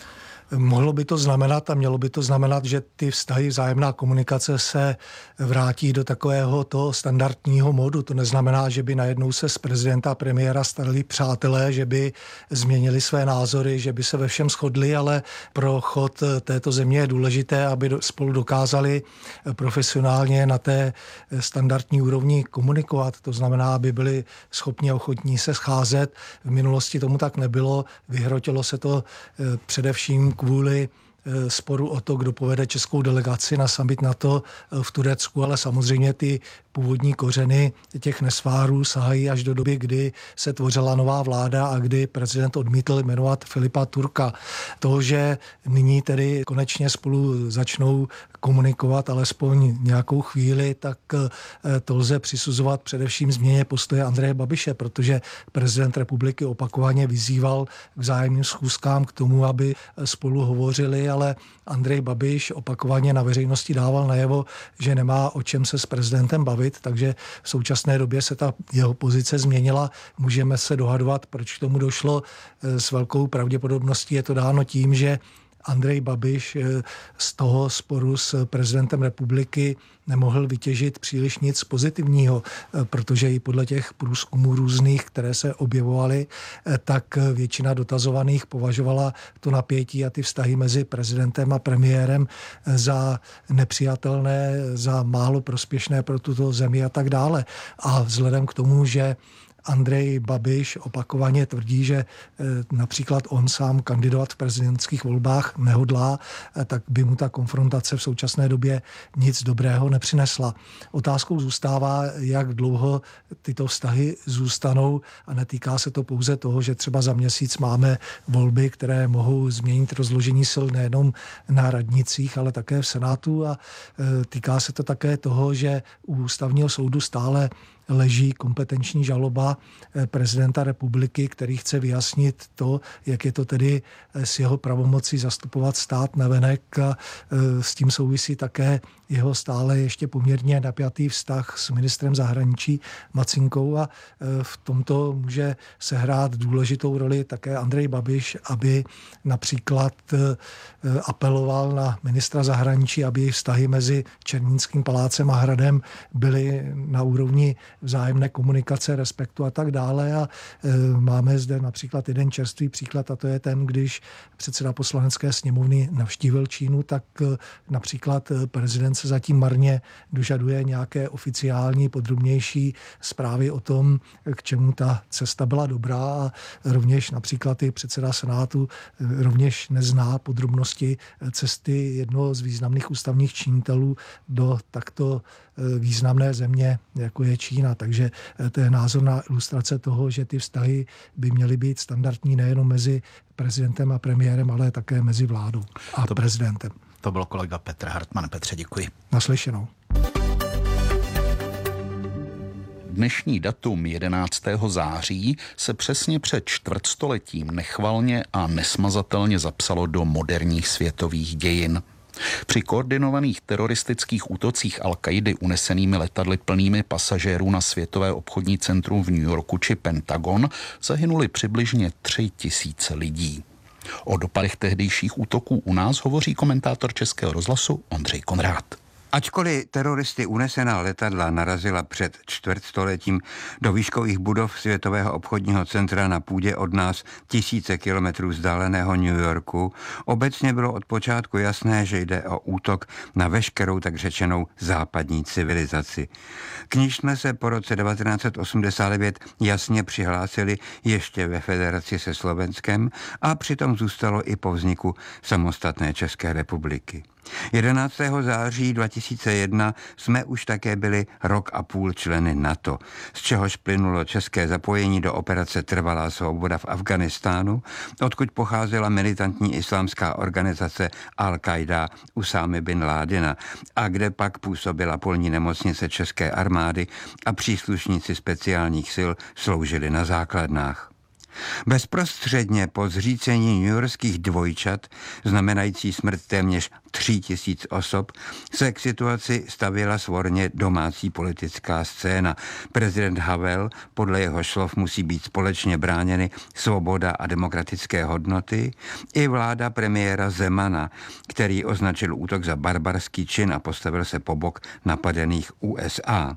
S17: Mohlo by to znamenat a mělo by to znamenat, že ty vztahy, vzájemná komunikace se vrátí do takového toho standardního modu. To neznamená, že by najednou se z prezidenta a premiéra stali přátelé, že by změnili své názory, že by se ve všem shodli, ale pro chod této země je důležité, aby spolu dokázali profesionálně na té standardní úrovni komunikovat. To znamená, aby byli schopni a ochotní se scházet. V minulosti tomu tak nebylo. Vyhrotilo se to především kvůli sporu o to, kdo povede českou delegaci na summit NATO v Turecku, ale samozřejmě ty původní kořeny těch nesvárů sahají až do doby, kdy se tvořila nová vláda a kdy prezident odmítl jmenovat Filipa Turka. To, že nyní tedy konečně spolu začnou komunikovat alespoň nějakou chvíli, tak to lze přisuzovat především změně postoje Andreje Babiše, protože prezident republiky opakovaně vyzýval k vzájemným schůzkám k tomu, aby spolu hovořili, ale Andrej Babiš opakovaně na veřejnosti dával najevo, že nemá o čem se s prezidentem bavit, takže v současné době se ta jeho pozice změnila. Můžeme se dohadovat, proč k tomu došlo. S velkou pravděpodobností je to dáno tím, že Andrej Babiš z toho sporu s prezidentem republiky nemohl vytěžit příliš nic pozitivního, protože i podle těch průzkumů různých, které se objevovaly, tak většina dotazovaných považovala to napětí a ty vztahy mezi prezidentem a premiérem za nepřijatelné, za málo prospěšné pro tuto zemi a tak dále. A vzhledem k tomu, že Andrej Babiš opakovaně tvrdí, že například on sám kandidovat v prezidentských volbách nehodlá, tak by mu ta konfrontace v současné době nic dobrého nepřinesla. Otázkou zůstává, jak dlouho tyto vztahy zůstanou a netýká se to pouze toho, že třeba za měsíc máme volby, které mohou změnit rozložení sil nejenom na radnicích, ale také v Senátu a týká se to také toho, že u ústavního soudu stále leží kompetenční žaloba prezidenta republiky, který chce vyjasnit to, jak je to tedy s jeho pravomocí zastupovat stát navenek. A s tím souvisí také jeho stále ještě poměrně napjatý vztah s ministrem zahraničí Macinkou a v tomto může sehrát důležitou roli také Andrej Babiš, aby například apeloval na ministra zahraničí, aby vztahy mezi Černínským palácem a Hradem byly na úrovni vzájemné komunikace, respektu a tak dále. A máme zde například jeden čerstvý příklad a to je ten, když předseda poslanecké sněmovny navštívil Čínu, tak například prezident se zatím marně dožaduje nějaké oficiální, podrobnější zprávy o tom, k čemu ta cesta byla dobrá a rovněž například i předseda Senátu rovněž nezná podrobnosti cesty jednoho z významných ústavních činitelů do takto významné země, jako je Čína. Takže to je názorná ilustrace toho, že ty vztahy by měly být standardní nejenom mezi prezidentem a premiérem, ale také mezi vládou a to, prezidentem.
S16: To byl kolega Petr Hartmann. Petře, děkuji.
S17: Naslyšenou.
S16: Dnešní datum jedenáctého září se přesně před čtvrtstoletím nechvalně a nesmazatelně zapsalo do moderních světových dějin. Při koordinovaných teroristických útocích Al-Kaidy unesenými letadly plnými pasažérů na Světové obchodní centrum v New Yorku či Pentagon zahynuli přibližně tři tisíce lidí. O dopadech tehdejších útoků u nás hovoří komentátor Českého rozhlasu Ondřej Konrád.
S18: Ačkoliv teroristy unesená letadla narazila před čtvrtstoletím do výškových budov Světového obchodního centra na půdě od nás tisíce kilometrů vzdáleného New Yorku, obecně bylo od počátku jasné, že jde o útok na veškerou tak řečenou západní civilizaci. K níž jsme se po roce devatenáct set osmdesát devět jasně přihlásili ještě ve federaci se Slovenskem a přitom zůstalo i po vzniku samostatné České republiky. jedenáctého září dva tisíce jedna jsme už také byli rok a půl členy NATO, z čehož plynulo české zapojení do operace Trvalá svoboda v Afghánistánu, odkud pocházela militantní islámská organizace Al-Qaida Usámy bin Ládina a kde pak působila polní nemocnice české armády a příslušníci speciálních sil sloužili na základnách. Bezprostředně po zřícení newyorských dvojčat, znamenající smrt téměř tří tisíc osob, se k situaci stavěla svorně domácí politická scéna. Prezident Havel, podle jeho slov musí být společně bráněny svoboda a demokratické hodnoty, i vláda premiéra Zemana, který označil útok za barbarský čin a postavil se po bok napadených U S A.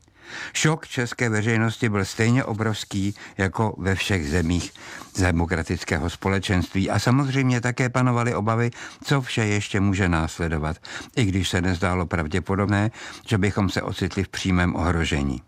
S18: Šok české veřejnosti byl stejně obrovský jako ve všech zemích demokratického společenství a samozřejmě také panovaly obavy, co vše ještě může následovat, i když se nezdálo pravděpodobné, že bychom se ocitli v přímém ohrožení.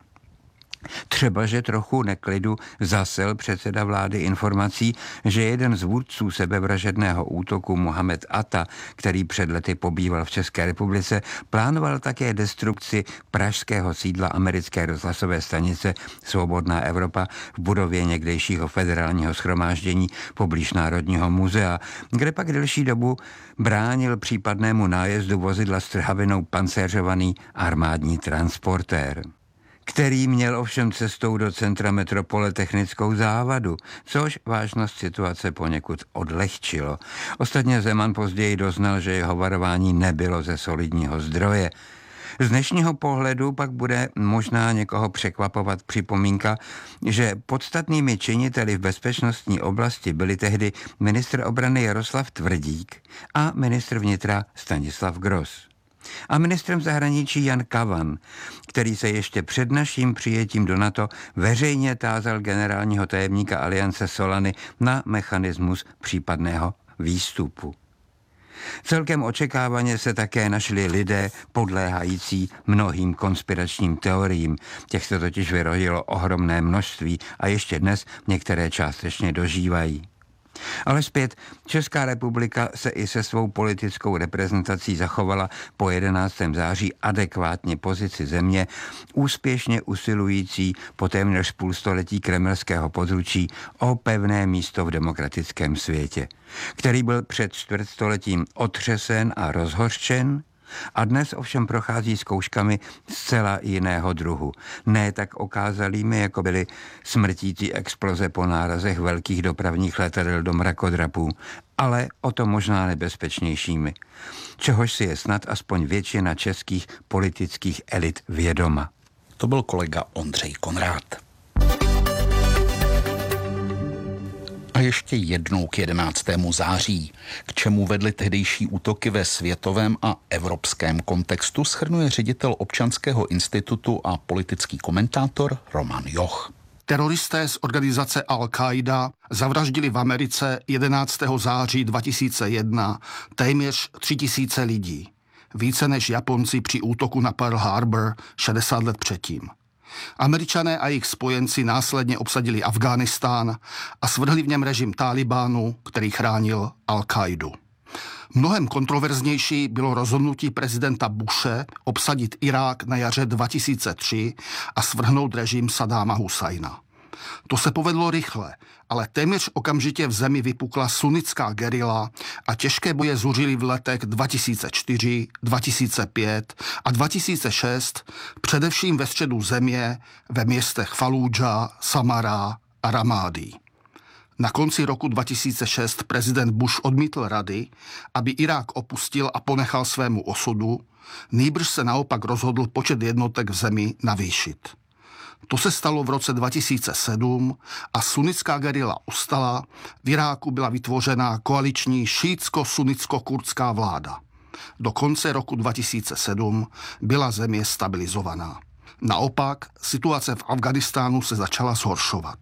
S18: Třeba, že trochu neklidu zasel předseda vlády informací, že jeden z vůdců sebevražedného útoku Mohamed Atta, který před lety pobýval v České republice, plánoval také destrukci pražského sídla americké rozhlasové stanice Svobodná Evropa v budově někdejšího federálního shromáždění poblíž Národního muzea, kde pak delší dobu bránil případnému nájezdu vozidla s trhavinou pancéřovaný armádní transportér, který měl ovšem cestou do centra metropole technickou závadu, což vážnost situace poněkud odlehčilo. Ostatně Zeman později doznal, že jeho varování nebylo ze solidního zdroje. Z dnešního pohledu pak bude možná někoho překvapovat připomínka, že podstatnými činiteli v bezpečnostní oblasti byli tehdy ministr obrany Jaroslav Tvrdík a ministr vnitra Stanislav Gross. A ministrem zahraničí Jan Kavan, který se ještě před naším přijetím do NATO veřejně tázal generálního tajemníka Aliance Solany na mechanismus případného výstupu. Celkem očekávaně se také našli lidé podléhající mnohým konspiračním teoriím. Těch se totiž vyrodilo ohromné množství a ještě dnes některé částečně dožívají. Ale zpět, Česká republika se i se svou politickou reprezentací zachovala po jedenáctého září adekvátně pozici země, úspěšně usilující po téměř půlstoletí kremelského područí o pevné místo v demokratickém světě, který byl před čtvrtstoletím otřesen a rozhořčen, a dnes ovšem prochází zkouškami zcela jiného druhu. Ne tak okázalými, jako byly smrtící exploze po nárazech velkých dopravních letadel do mrakodrapů, ale o to možná nebezpečnějšími. Čehož si je snad aspoň většina českých politických elit vědoma.
S16: To byl kolega Ondřej Konrád. A ještě jednou k jedenáctému září. K čemu vedly tehdejší útoky ve světovém a evropském kontextu, shrnuje ředitel Občanského institutu a politický komentátor Roman Joch.
S19: Teroristé z organizace Al-Qaida zavraždili v Americe jedenáctého září dva tisíce jedna téměř tři tisíce lidí. Více než Japonci při útoku na Pearl Harbor šedesát let předtím. Američané a jejich spojenci následně obsadili Afghánistán a svrhli v něm režim Talibánu, který chránil Al-Qaidu. Mnohem kontroverznější bylo rozhodnutí prezidenta Bushe obsadit Irák na jaře dva tisíce tři a svrhnout režim Saddáma Husajna. To se povedlo rychle, ale téměř okamžitě v zemi vypukla sunnická gerila a těžké boje zuřily v letech dva tisíce čtyři, dva tisíce pět a dva tisíce šest, především ve středu země, ve městech Falúdža, Samara a Ramády. Na konci roku dva tisíce šest prezident Bush odmítl rady, aby Irák opustil a ponechal svému osudu, nýbrž se naopak rozhodl počet jednotek v zemi navýšit. To se stalo v roce dva tisíce sedm a sunnická gerila ustala, v Iráku byla vytvořena koaliční šítsko-sunnicko-kurdská vláda. Do konce roku dva tisíce sedm byla země stabilizovaná. Naopak situace v Afghánistánu se začala zhoršovat.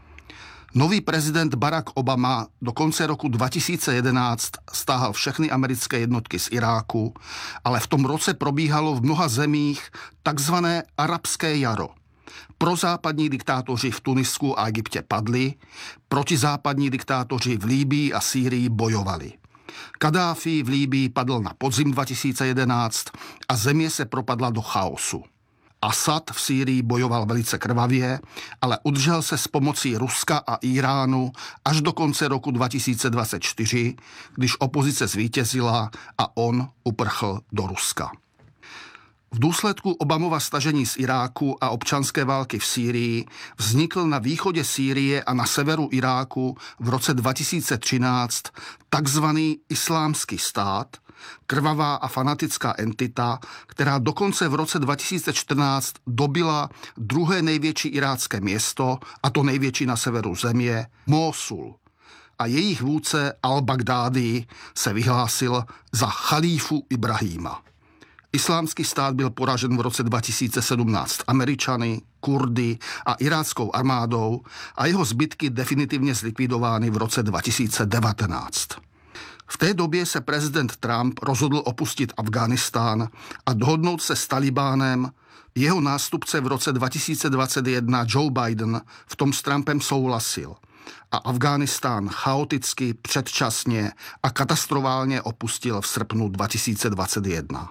S19: Nový prezident Barack Obama do konce roku dva tisíce jedenáct stáhl všechny americké jednotky z Iráku, ale v tom roce probíhalo v mnoha zemích takzvané arabské jaro. Prozápadní diktátoři v Tunisku a Egyptě padli, protizápadní diktátoři v Libyi a Sýrii bojovali. Kaddáfí v Libyi padl na podzim dva tisíce jedenáct a země se propadla do chaosu. Asad v Sýrii bojoval velice krvavě, ale udržel se s pomocí Ruska a Iránu až do konce roku dva tisíce dvacet čtyři, když opozice zvítězila a on uprchl do Ruska. V důsledku Obamova stažení z Iráku a občanské války v Sýrii vznikl na východě Sýrie a na severu Iráku v roce dva tisíce třináct takzvaný Islámský stát, krvavá a fanatická entita, která dokonce v roce dva tisíce čtrnáct dobila druhé největší irácké město, a to největší na severu země, Mósul. A jejich vůdce al-Bagdádi se vyhlásil za chalífu Ibrahima. Islámský stát byl poražen v roce dva tisíce sedmnáct Američany, Kurdy a iráckou armádou a jeho zbytky definitivně zlikvidovány v roce dva tisíce devatenáct. V té době se prezident Trump rozhodl opustit Afghánistán a dohodnout se s Talibánem. Jeho nástupce v roce dva tisíce dvacet jedna Joe Biden v tom s Trumpem souhlasil a Afghánistán chaoticky, předčasně a katastrofálně opustil v srpnu dva tisíce dvacet jedna.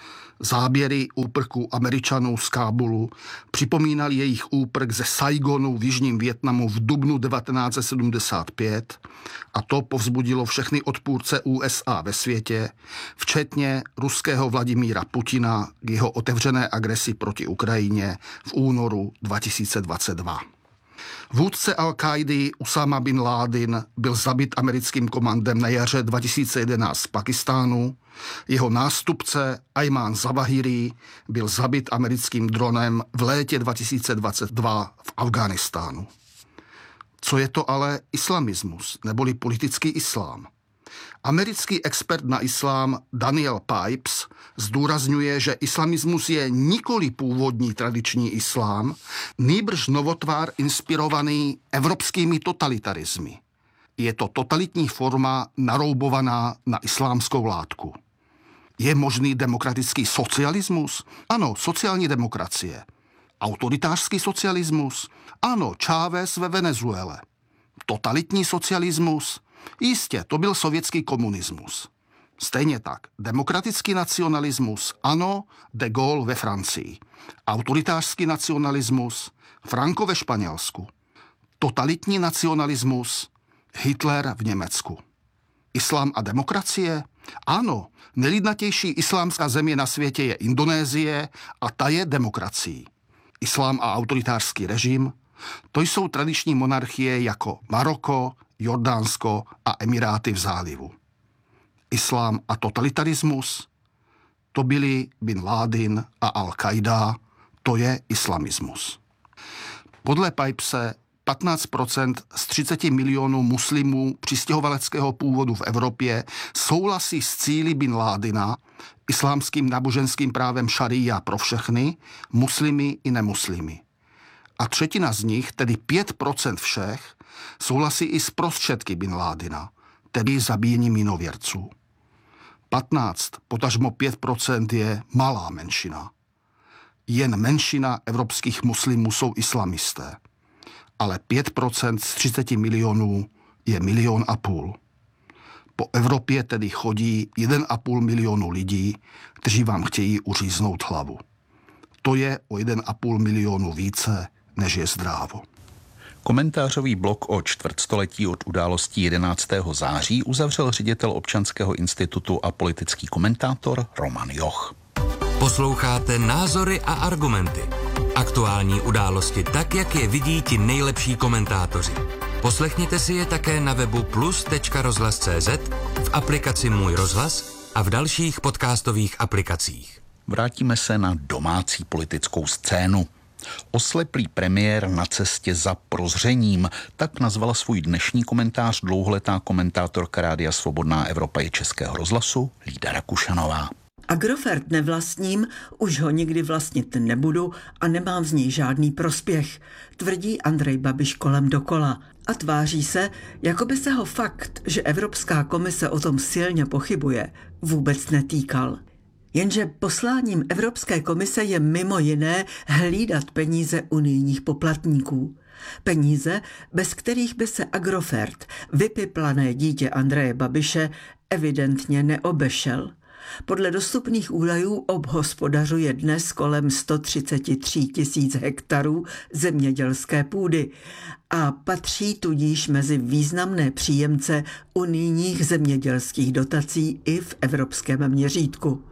S19: Záběry úprků Američanů z Kábulu připomínaly jejich úprk ze Saigonu v jižním Vietnamu v dubnu devatenáct set sedmdesát pět a to povzbudilo všechny odpůrce U S A ve světě, včetně ruského Vladimíra Putina k jeho otevřené agresi proti Ukrajině v únoru dva tisíce dvacet dva. Vůdce Al-Káidy Usama bin Ládin byl zabit americkým komandem na jaře dva tisíce jedenáct v Pakistánu. Jeho nástupce Ajman Zawahiri byl zabit americkým dronem v létě dva tisíce dvacet dva v Afghánistánu. Co je to ale islamismus, neboli politický islám? Americký expert na islám Daniel Pipes zdůrazňuje, že islamismus je nikoli původní tradiční islám, nýbrž novotvar inspirovaný evropskými totalitarismy. Je to totalitní forma naroubovaná na islámskou látku. Je možný demokratický socialismus? Ano, sociální demokracie. Autoritářský socialismus? Ano, Chávez ve Venezuele. Totalitní socialismus? Jistě, to byl sovětský komunismus. Stejně tak, demokratický nacionalismus, ano, de Gaulle ve Francii. Autoritářský nacionalismus, Franco ve Španělsku. Totalitní nacionalismus, Hitler v Německu. Islám a demokracie? Ano, nejlidnatější islámská země na světě je Indonésie a ta je demokracií. Islám a autoritářský režim? To jsou tradiční monarchie jako Maroko, Jordánsko a Emiráty v zálivu. Islám a totalitarismus? To byli Bin Ládin a Al-Qaida, to je islamismus. Podle Pipese patnáct procent z třicet milionů muslimů přistěhovaleckého původu v Evropě souhlasí s cíli Bin Ládina, islámským náboženským právem šaría pro všechny, muslimy i nemuslimy. A třetina z nich, tedy pět procent všech, souhlasí i s prostředky Bin Ládina, tedy zabíjením jinověrců. patnáct, potažmo pět procent je malá menšina. Jen menšina evropských muslimů jsou islamisté. Ale pět procent z třicet milionů je milion a půl. Po Evropě tedy chodí jeden a půl milionu lidí, kteří vám chtějí uříznout hlavu. To je o jeden a půl milionu více, než je zdrávo.
S16: Komentářový blok o čtvrtstoletí od událostí jedenáctého září uzavřel ředitel Občanského institutu a politický komentátor Roman Joch.
S1: Posloucháte Názory a argumenty. Aktuální události tak, jak je vidí ti nejlepší komentátoři. Poslechněte si je také na webu plus tečka rozhlas tečka cé zet, v aplikaci Můj rozhlas a v dalších podcastových aplikacích.
S16: Vrátíme se na domácí politickou scénu. Osleplý premiér na cestě za prozřením, tak nazvala svůj dnešní komentář dlouholetá komentátorka Rádia Svobodná Evropa i Českého rozhlasu Lída Rakušanová.
S20: Agrofert nevlastním, už ho nikdy vlastnit nebudu a nemám z něj žádný prospěch, tvrdí Andrej Babiš kolem dokola a tváří se, jako by se ho fakt, že Evropská komise o tom silně pochybuje, vůbec netýkal. Jenže posláním Evropské komise je mimo jiné hlídat peníze unijních poplatníků. Peníze, bez kterých by se Agrofert, vypiplané dítě Andreje Babiše, evidentně neobešel. Podle dostupných údajů obhospodařuje dnes kolem sto třicet tři tisíc hektarů zemědělské půdy a patří tudíž mezi významné příjemce unijních zemědělských dotací i v evropském měřítku.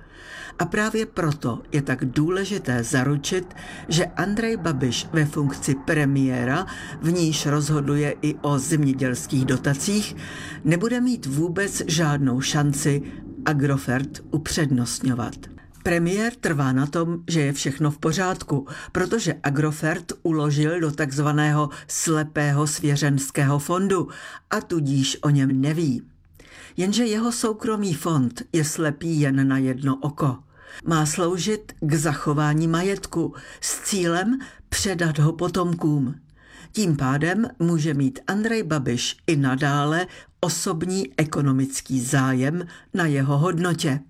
S20: A právě proto je tak důležité zaručit, že Andrej Babiš ve funkci premiéra, v níž rozhoduje i o zemědělských dotacích, nebude mít vůbec žádnou šanci Agrofert upřednostňovat. Premiér trvá na tom, že je všechno v pořádku, protože Agrofert uložil do takzvaného slepého svěřenského fondu a tudíž o něm neví. Jenže jeho soukromý fond je slepý jen na jedno oko. Má sloužit k zachování majetku s cílem předat ho potomkům. Tím pádem může mít Andrej Babiš i nadále osobní ekonomický zájem na jeho hodnotě.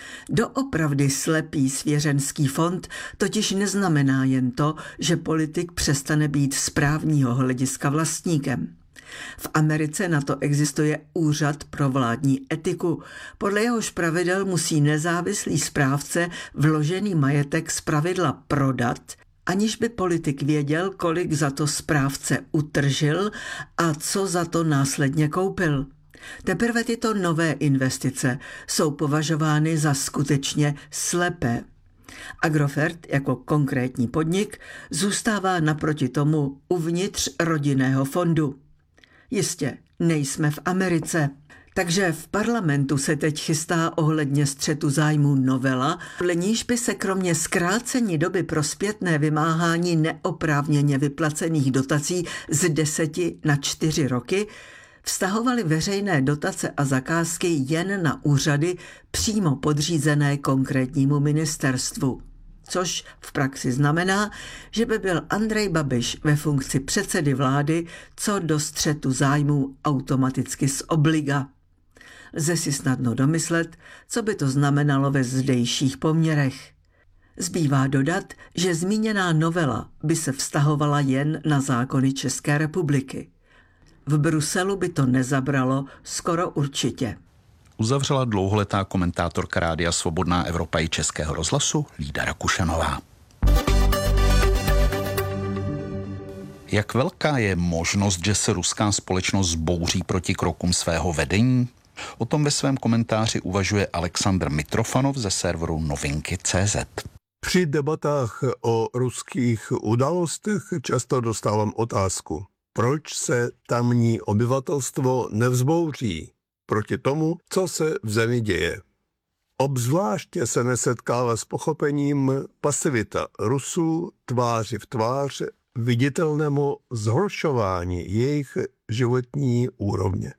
S20: Doopravdy slepý svěřenský fond totiž neznamená jen to, že politik přestane být z právního hlediska vlastníkem. V Americe na to existuje Úřad pro vládní etiku. Podle jehož pravidel musí nezávislý správce vložený majetek zpravidla prodat, aniž by politik věděl, kolik za to správce utržil a co za to následně koupil. Teprve tyto nové investice jsou považovány za skutečně slepé. Agrofert jako konkrétní podnik zůstává naproti tomu uvnitř rodinného fondu. Jistě, nejsme v Americe. Takže v parlamentu se teď chystá ohledně střetu zájmů novela, podle níž by se kromě zkrácení doby pro zpětné vymáhání neoprávněně vyplacených dotací z deseti na čtyři roky vztahovaly veřejné dotace a zakázky jen na úřady přímo podřízené konkrétnímu ministerstvu. Což v praxi znamená, že by byl Andrej Babiš ve funkci předsedy vlády co do střetu zájmů automaticky z obliga. Lze si snadno domyslet, co by to znamenalo ve zdejších poměrech. Zbývá dodat, že zmíněná novela by se vztahovala jen na zákony České republiky. V Bruselu by to nezabralo skoro určitě.
S16: Uzavřela dlouholetá komentátorka Rádia Svobodná Evropa i Českého rozhlasu Lída Rakušanová. Jak velká je možnost, že se ruská společnost zbouří proti krokům svého vedení? O tom ve svém komentáři uvažuje Alexandr Mitrofanov ze serveru novinky tečka cé zet.
S21: Při debatách o ruských událostech často dostávám otázku, proč se tamní obyvatelstvo nevzbouří proti tomu, co se v zemi děje. Obzvláště se nesetkává s pochopením pasivita Rusů tváři v tvář viditelnému zhoršování jejich životní úrovně.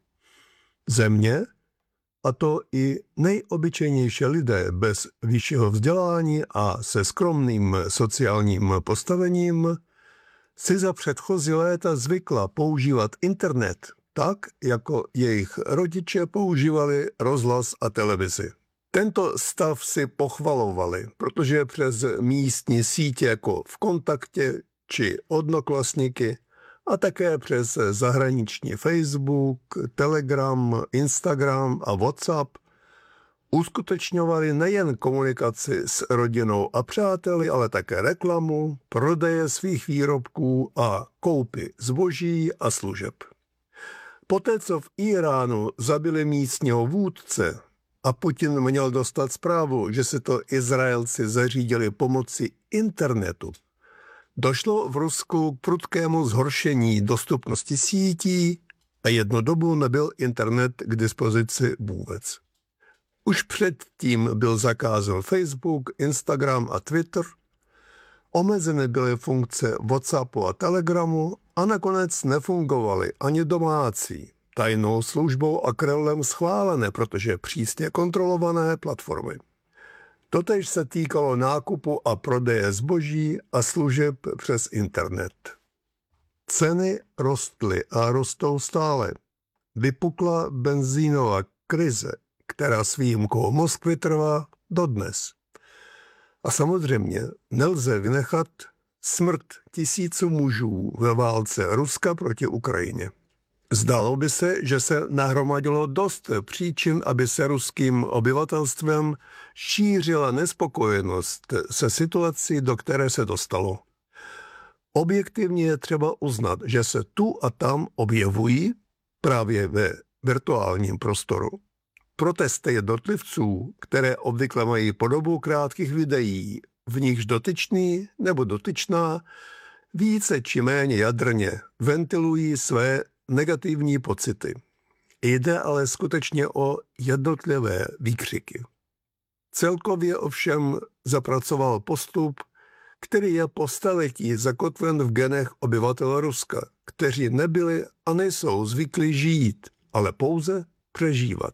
S21: Země, a to i nejobyčejnější lidé bez vyššího vzdělání a se skromným sociálním postavením, si za předchozí léta zvykla používat internet tak, jako jejich rodiče používali rozhlas a televizi. Tento stav si pochvalovali, protože přes místní sítě jako V Kontaktě či Odnoklassniky a také přes zahraniční Facebook, Telegram, Instagram a WhatsApp uskutečňovali nejen komunikaci s rodinou a přáteli, ale také reklamu, prodeje svých výrobků a koupy zboží a služeb. Poté, co v Iránu zabili místního vůdce a Putin měl dostat zprávu, že si to Izraelci zařídili pomocí internetu, došlo v Rusku k prudkému zhoršení dostupnosti sítí a jednu dobu nebyl internet k dispozici vůbec. Už předtím byl zakázán Facebook, Instagram a Twitter, omezeny byly funkce WhatsAppu a Telegramu a nakonec nefungovaly ani domácí, tajnou službou a Kremlem schválené, protože přísně kontrolované platformy. Totéž se týkalo nákupu a prodeje zboží a služeb přes internet. Ceny rostly a rostou stále. Vypukla benzínová krize, která s výjimkou Moskvy trvá dodnes. A samozřejmě nelze vynechat smrt tisíců mužů ve válce Ruska proti Ukrajině. Zdálo by se, že se nahromadilo dost příčin, aby se ruským obyvatelstvem šířila nespokojenost se situací, do které se dostalo. Objektivně je třeba uznat, že se tu a tam objevují právě ve virtuálním prostoru Protesty jednotlivců, které obvykle mají podobu krátkých videí, v nichž dotyčný nebo dotyčná více či méně jadrně ventilují své negativní pocity. Jde ale skutečně o jednotlivé výkřiky. Celkově ovšem zapracoval postup, který je po staletí zakotven v genech obyvatel Ruska, kteří nebyli a nejsou zvyklí žít, ale pouze přežívat.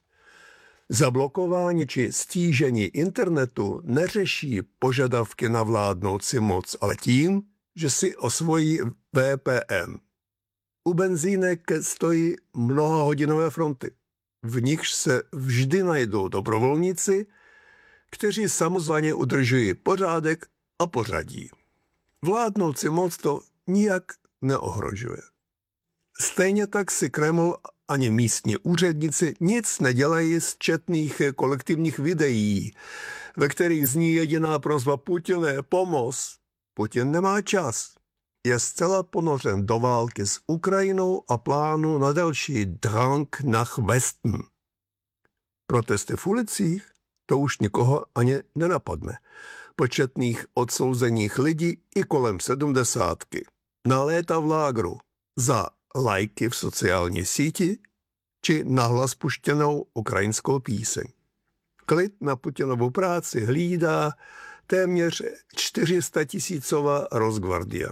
S21: Zablokování či stížení internetu neřeší požadavky na vládnoucí moc, ale tím, že si osvojí V P N. U benzínek stojí mnohahodinové fronty, v nichž se vždy najdou dobrovolníci, kteří samozřejmě udržují pořádek a pořadí. Vládnoucí moc to nijak neohrožuje. Stejně tak si Kreml ani místní úředníci nic nedělají z četných kolektivních videí, ve kterých zní jediná prosba Putine, pomoz. Putin nemá čas. Je zcela ponořen do války s Ukrajinou a plánu na další Drang nach Westen. Protesty v ulicích, to už nikoho ani nenapadne. Početných odsouzených lidí i kolem sedmdesátky. Na léta v lágru za lajky v sociální síti či nahlas puštěnou ukrajinskou píseň. Klid na Putinovu práci hlídá téměř čtyři sta tisícová Rosgvardia.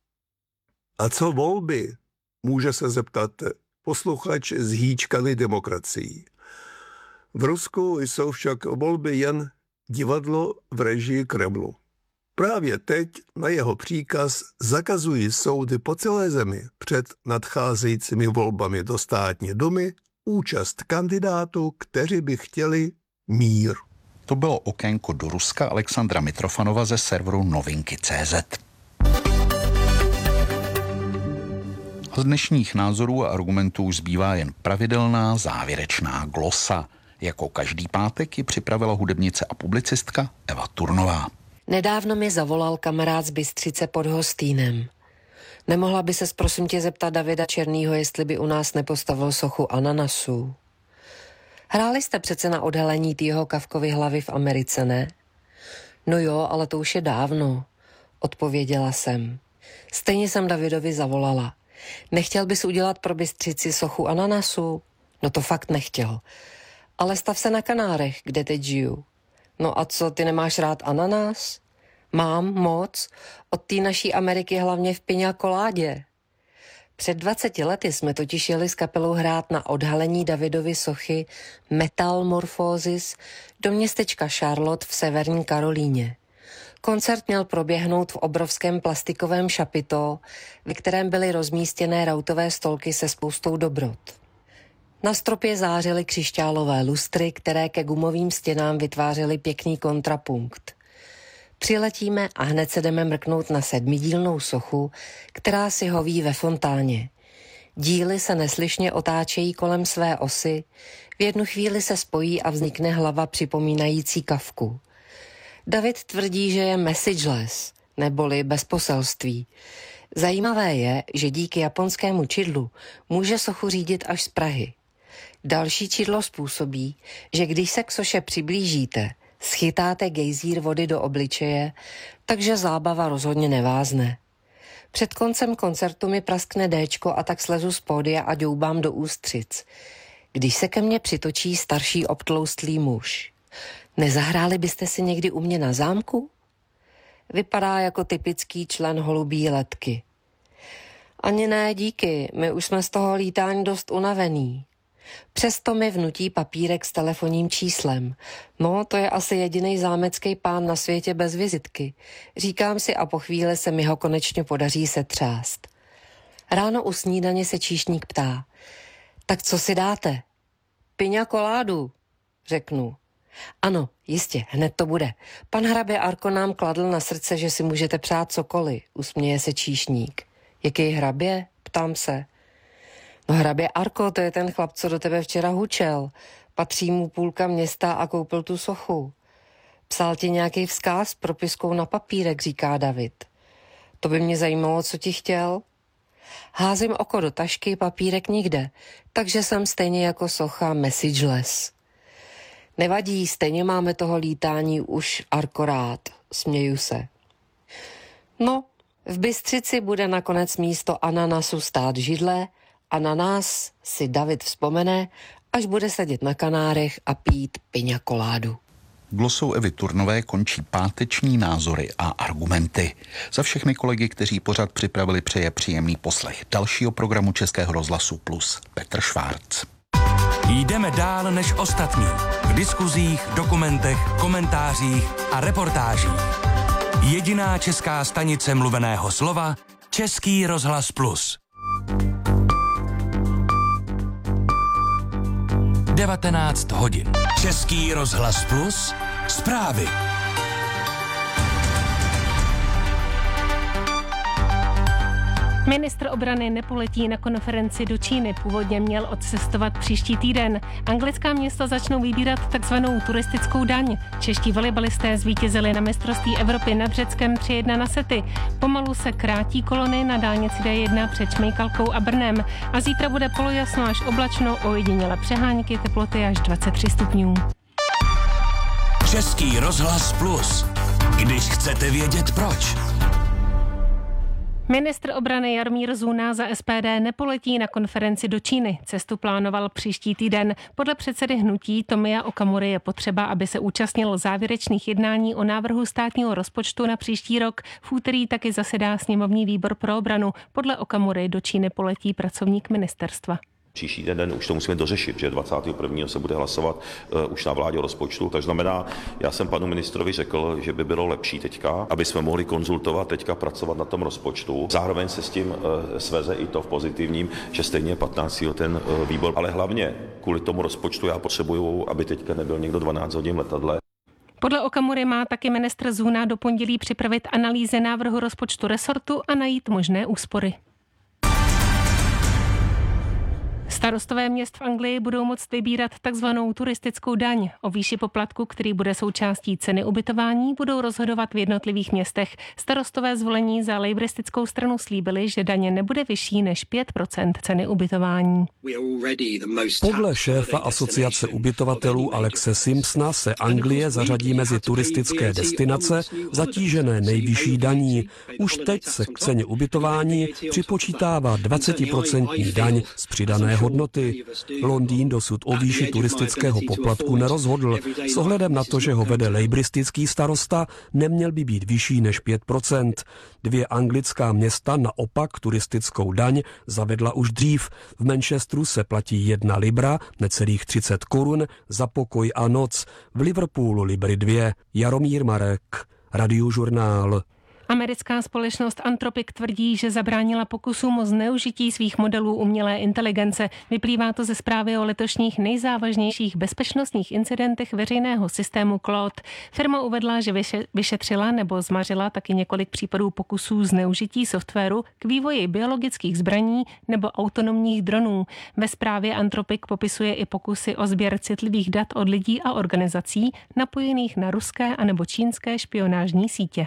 S21: A co volby, může se zeptat posluchač zhýčkaný demokracií. V Rusku jsou však volby jen divadlo v režii Kremlu. Právě teď na jeho příkaz zakazují soudy po celé zemi před nadcházejícími volbami do státní dumy účast kandidátů, kteří by chtěli mír.
S16: To bylo okénko do Ruska Alexandra Mitrofanova ze serveru novinky tečka cé zet. Z dnešních názorů a argumentů zbývá jen pravidelná závěrečná glosa. Jako každý pátek ji připravila hudebnice a publicistka Eva Turnová.
S3: Nedávno mi zavolal kamarád z Bystřice pod Hostýnem. Nemohla by ses prosím tě zeptat Davida Černýho, jestli by u nás nepostavil sochu ananasů? Hráli jste přece na odhalení týho Kafkovy hlavy v Americe, ne? No jo, ale to už je dávno, odpověděla jsem. Stejně jsem Davidovi zavolala. Nechtěl bys udělat pro Bystřici sochu ananasů? No to fakt nechtěl. Ale stav se na Kanárech, kde teď žiju. No a co, ty nemáš rád ananas? Mám moc, od té naší Ameriky hlavně v piña coládě. Před dvaceti lety jsme totiž jeli s kapelou hrát na odhalení Davidovy sochy Metamorphosis do městečka Charlotte v severní Karolíně. Koncert měl proběhnout v obrovském plastikovém šapito, ve kterém byly rozmístěné rautové stolky se spoustou dobrot. Na stropě zářily křišťálové lustry, které ke gumovým stěnám vytvářely pěkný kontrapunkt. Přiletíme a hned se jdeme mrknout na sedmidílnou sochu, která si hoví ve fontáně. Díly se neslyšně otáčejí kolem své osy, v jednu chvíli se spojí a vznikne hlava připomínající Kafku. David tvrdí, že je messageless, neboli bez poselství. Zajímavé je, že díky japonskému čidlu může sochu řídit až z Prahy. Další čidlo způsobí, že když se k soše přiblížíte, schytáte gejzír vody do obličeje, takže zábava rozhodně nevázne. Před koncem koncertu mi praskne déčko a tak slezu z pódia a ďoubám do ústřic. Když se ke mně přitočí starší obtloustlý muž. Nezahráli byste si někdy u mě na zámku? Vypadá jako typický člen holubí letky. Ani ne, díky, my už jsme z toho lítání dost unavený. Přesto mi vnutí papírek s telefonním číslem. No, to je asi jediný zámecký pán na světě bez vizitky. Říkám si a po chvíli se mi ho konečně podaří setřást. Ráno u snídaně se číšník ptá. Tak co si dáte? Piña coládu, řeknu. Ano, jistě, hned to bude. Pan hrabě Arko nám kladl na srdce, že si můžete přát cokoliv, usměje se číšník. Jaký hrabě? Ptám se. No hrabě Arko, to je ten chlap, co do tebe včera hučel. Patří mu půlka města a koupil tu sochu. Psal ti nějaký vzkaz s propiskou na papírek, říká David. To by mě zajímalo, co ti chtěl. Házím oko do tašky, papírek nikde, takže jsem stejně jako socha messageless. Nevadí, stejně máme toho lítání už arkorát, směju se. No, v Bystřici bude nakonec místo ananasu stát židle a na nás si David vzpomene, až bude sedět na Kanárech a pít piña koládu.
S16: Glosou Evy Turnové končí páteční názory a argumenty. Za všechny kolegy, kteří pořad připravili, přeje příjemný poslech dalšího programu Českého rozhlasu Plus Petr Švárc.
S1: Jdeme dál než ostatní. V diskuzích, dokumentech, komentářích a reportážích. Jediná česká stanice mluveného slova Český rozhlas Plus. devatenáct hodin. Český rozhlas Plus. Zprávy.
S2: Ministr obrany nepoletí na konferenci do Číny, původně měl odcestovat příští týden. Anglická města začnou vybírat takzvanou turistickou daň. Čeští volejbalisté zvítězili na mistrovství Evropy nad Řeckem tři jedna na sety. Pomalu se krátí kolony na dálnici D jedna před Šmejkalkou a Brnem. A zítra bude polojasno až oblačno, ojediněle přehánky, teploty až dvacet tři stupňů.
S1: Český rozhlas Plus. Když chcete vědět proč.
S2: Ministr obrany Jaromír Zuna za S P D nepoletí na konferenci do Číny. Cestu plánoval příští týden. Podle předsedy hnutí Tomia Okamury je potřeba, aby se účastnil závěrečných jednání o návrhu státního rozpočtu na příští rok. V úterý taky zasedá sněmovní výbor pro obranu. Podle Okamury do Číny poletí pracovník ministerstva.
S4: Příští den už to musíme dořešit, že dvacátého prvního se bude hlasovat uh, už na vládě o rozpočtu. Tak znamená, já jsem panu ministrovi řekl, že by bylo lepší teďka, aby jsme mohli konzultovat teďka pracovat na tom rozpočtu. Zároveň se s tím uh, sveze i to v pozitivním, že stejně patnáctého ten uh, výbor, ale hlavně kvůli tomu rozpočtu já potřebuju, aby teďka nebyl někdo dvanáct hodin v letadle.
S2: Podle Okamury má taky ministr Zuna do pondělí připravit analýzy návrhu rozpočtu resortu a najít možné úspory. Starostové měst v Anglii budou moct vybírat takzvanou turistickou daň. O výši poplatku, který bude součástí ceny ubytování, budou rozhodovat v jednotlivých městech. Starostové zvolení za lejbristickou stranu slíbili, že daně nebude vyšší než pět procent ceny ubytování.
S22: Podle šéfa asociace ubytovatelů Alexe Simpsona se Anglie zařadí mezi turistické destinace zatížené nejvyšší daní. Už teď se k ceně ubytování připočítává dvacet procent daň z přidané hodnoty. Londýn dosud o výši turistického poplatku nerozhodl. S ohledem na to, že ho vede lejbristický starosta, neměl by být vyšší než pět procent. Dvě anglická města naopak turistickou daň zavedla už dřív. V Manchesteru se platí jedna libra, necelých třicet korun, za pokoj a noc. V Liverpoolu libry dvě. Jaromír Marek, Radiožurnál.
S2: Americká společnost Anthropic tvrdí, že zabránila pokusům o zneužití svých modelů umělé inteligence. Vyplývá to ze zprávy o letošních nejzávažnějších bezpečnostních incidentech veřejného systému Claude. Firma uvedla, že vyšetřila nebo zmařila taky několik případů pokusů zneužití softwaru k vývoji biologických zbraní nebo autonomních dronů. Ve zprávě Anthropic popisuje i pokusy o sběr citlivých dat od lidí a organizací napojených na ruské anebo čínské špionážní sítě.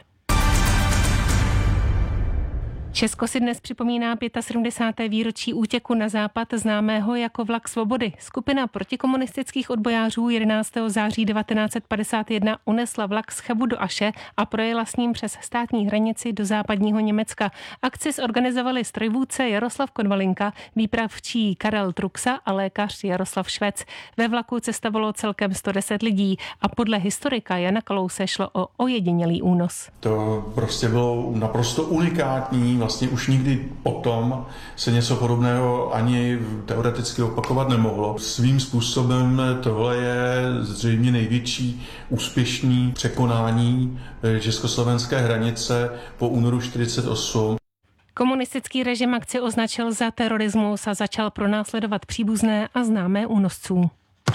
S2: Česko si dnes připomíná sedmdesátého pátého výročí útěku na západ známého jako Vlak svobody. Skupina protikomunistických odbojářů jedenáctého září devatenáct set padesát jedna unesla vlak z Chebu do Aše a projela s ním přes státní hranici do západního Německa. Akci zorganizovali strojvůdce Jaroslav Konvalinka, výpravčí Karel Truxa a lékař Jaroslav Švec. Ve vlaku cestovalo celkem sto deset lidí a podle historika Jana Kalouse šlo o ojedinělý únos.
S23: To prostě bylo naprosto unikátní. Vlastně už nikdy potom se něco podobného ani teoreticky opakovat nemohlo. Svým způsobem tohle je zřejmě největší úspěšný překonání československé hranice po únoru čtyřicet osm.
S2: Komunistický režim akci označil za terorismus a začal pronásledovat příbuzné a známé únosců.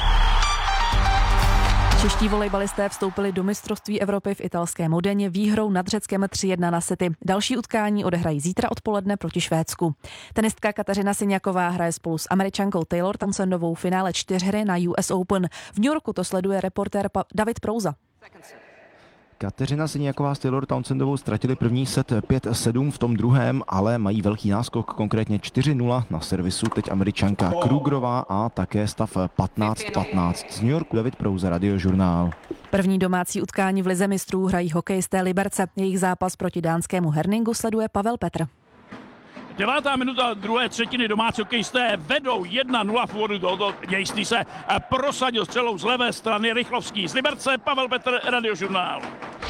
S8: Čeští volejbalisté vstoupili do mistrovství Evropy v italské Modeně výhrou nad Řeckem tři jedna na sety. Další utkání odehrají zítra odpoledne proti Švédsku. Tenistka Kateřina Siňaková hraje spolu s Američankou Taylor Townsendovou finále čtyřhry na U S Open. V New Yorku to sleduje reportér David Prouza.
S15: Kateřina Siniaková s Taylor Townsendovou ztratili první set pět sedm, v tom druhém ale mají velký náskok, konkrétně čtyři nula na servisu teď Američanka Krugerová a také stav patnáct patnáct. Z New Yorku David Prouza, Radiožurnál.
S8: První domácí utkání v lize mistrů hrají hokejisté Liberce. Jejich zápas proti dánskému Herningu sleduje Pavel Petr.
S9: Devátá minuta druhé třetiny, domácí hokejisté vedou jedna nula v úvodu tohoto dějství se prosadil střelou z levé strany Rychlovský. Z Liberce Pavel Petr, Radiožurnál.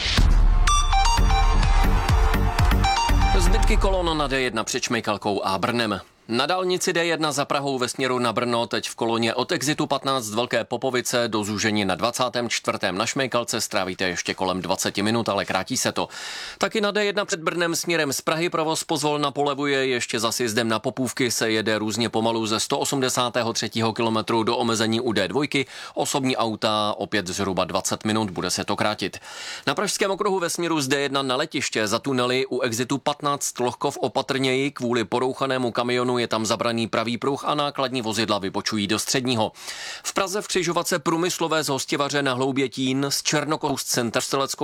S10: Zbytky kolon na D jedna před Šmejkalkou a Brnem. Na dálnici D jedna za Prahou ve směru na Brno teď v koloně od exitu patnáct z Velké Popovice do zúžení na dvacátém čtvrtém na Šmejkalce strávíte ještě kolem dvacet minut, ale krátí se to. Taky na D jedna před Brnem směrem z Prahy provoz pozvolna polevuje, ještě za sjezdem na Popůvky se jede různě pomalu ze sto osmdesátého třetího kilometru do omezení u D dva, osobní auta opět zhruba dvacet minut, bude se to krátit. Na Pražském okruhu ve směru z D jedna na letiště za tunely u exitu patnáct Lohkov opatrněji kvůli porouchanému kamionu je tam zabraný pravý pruh a nákladní vozidla vybočují do středního. V Praze v křižovatce Průmyslové z Hostivaře na Hloubětín z Černokoust Center Steleckou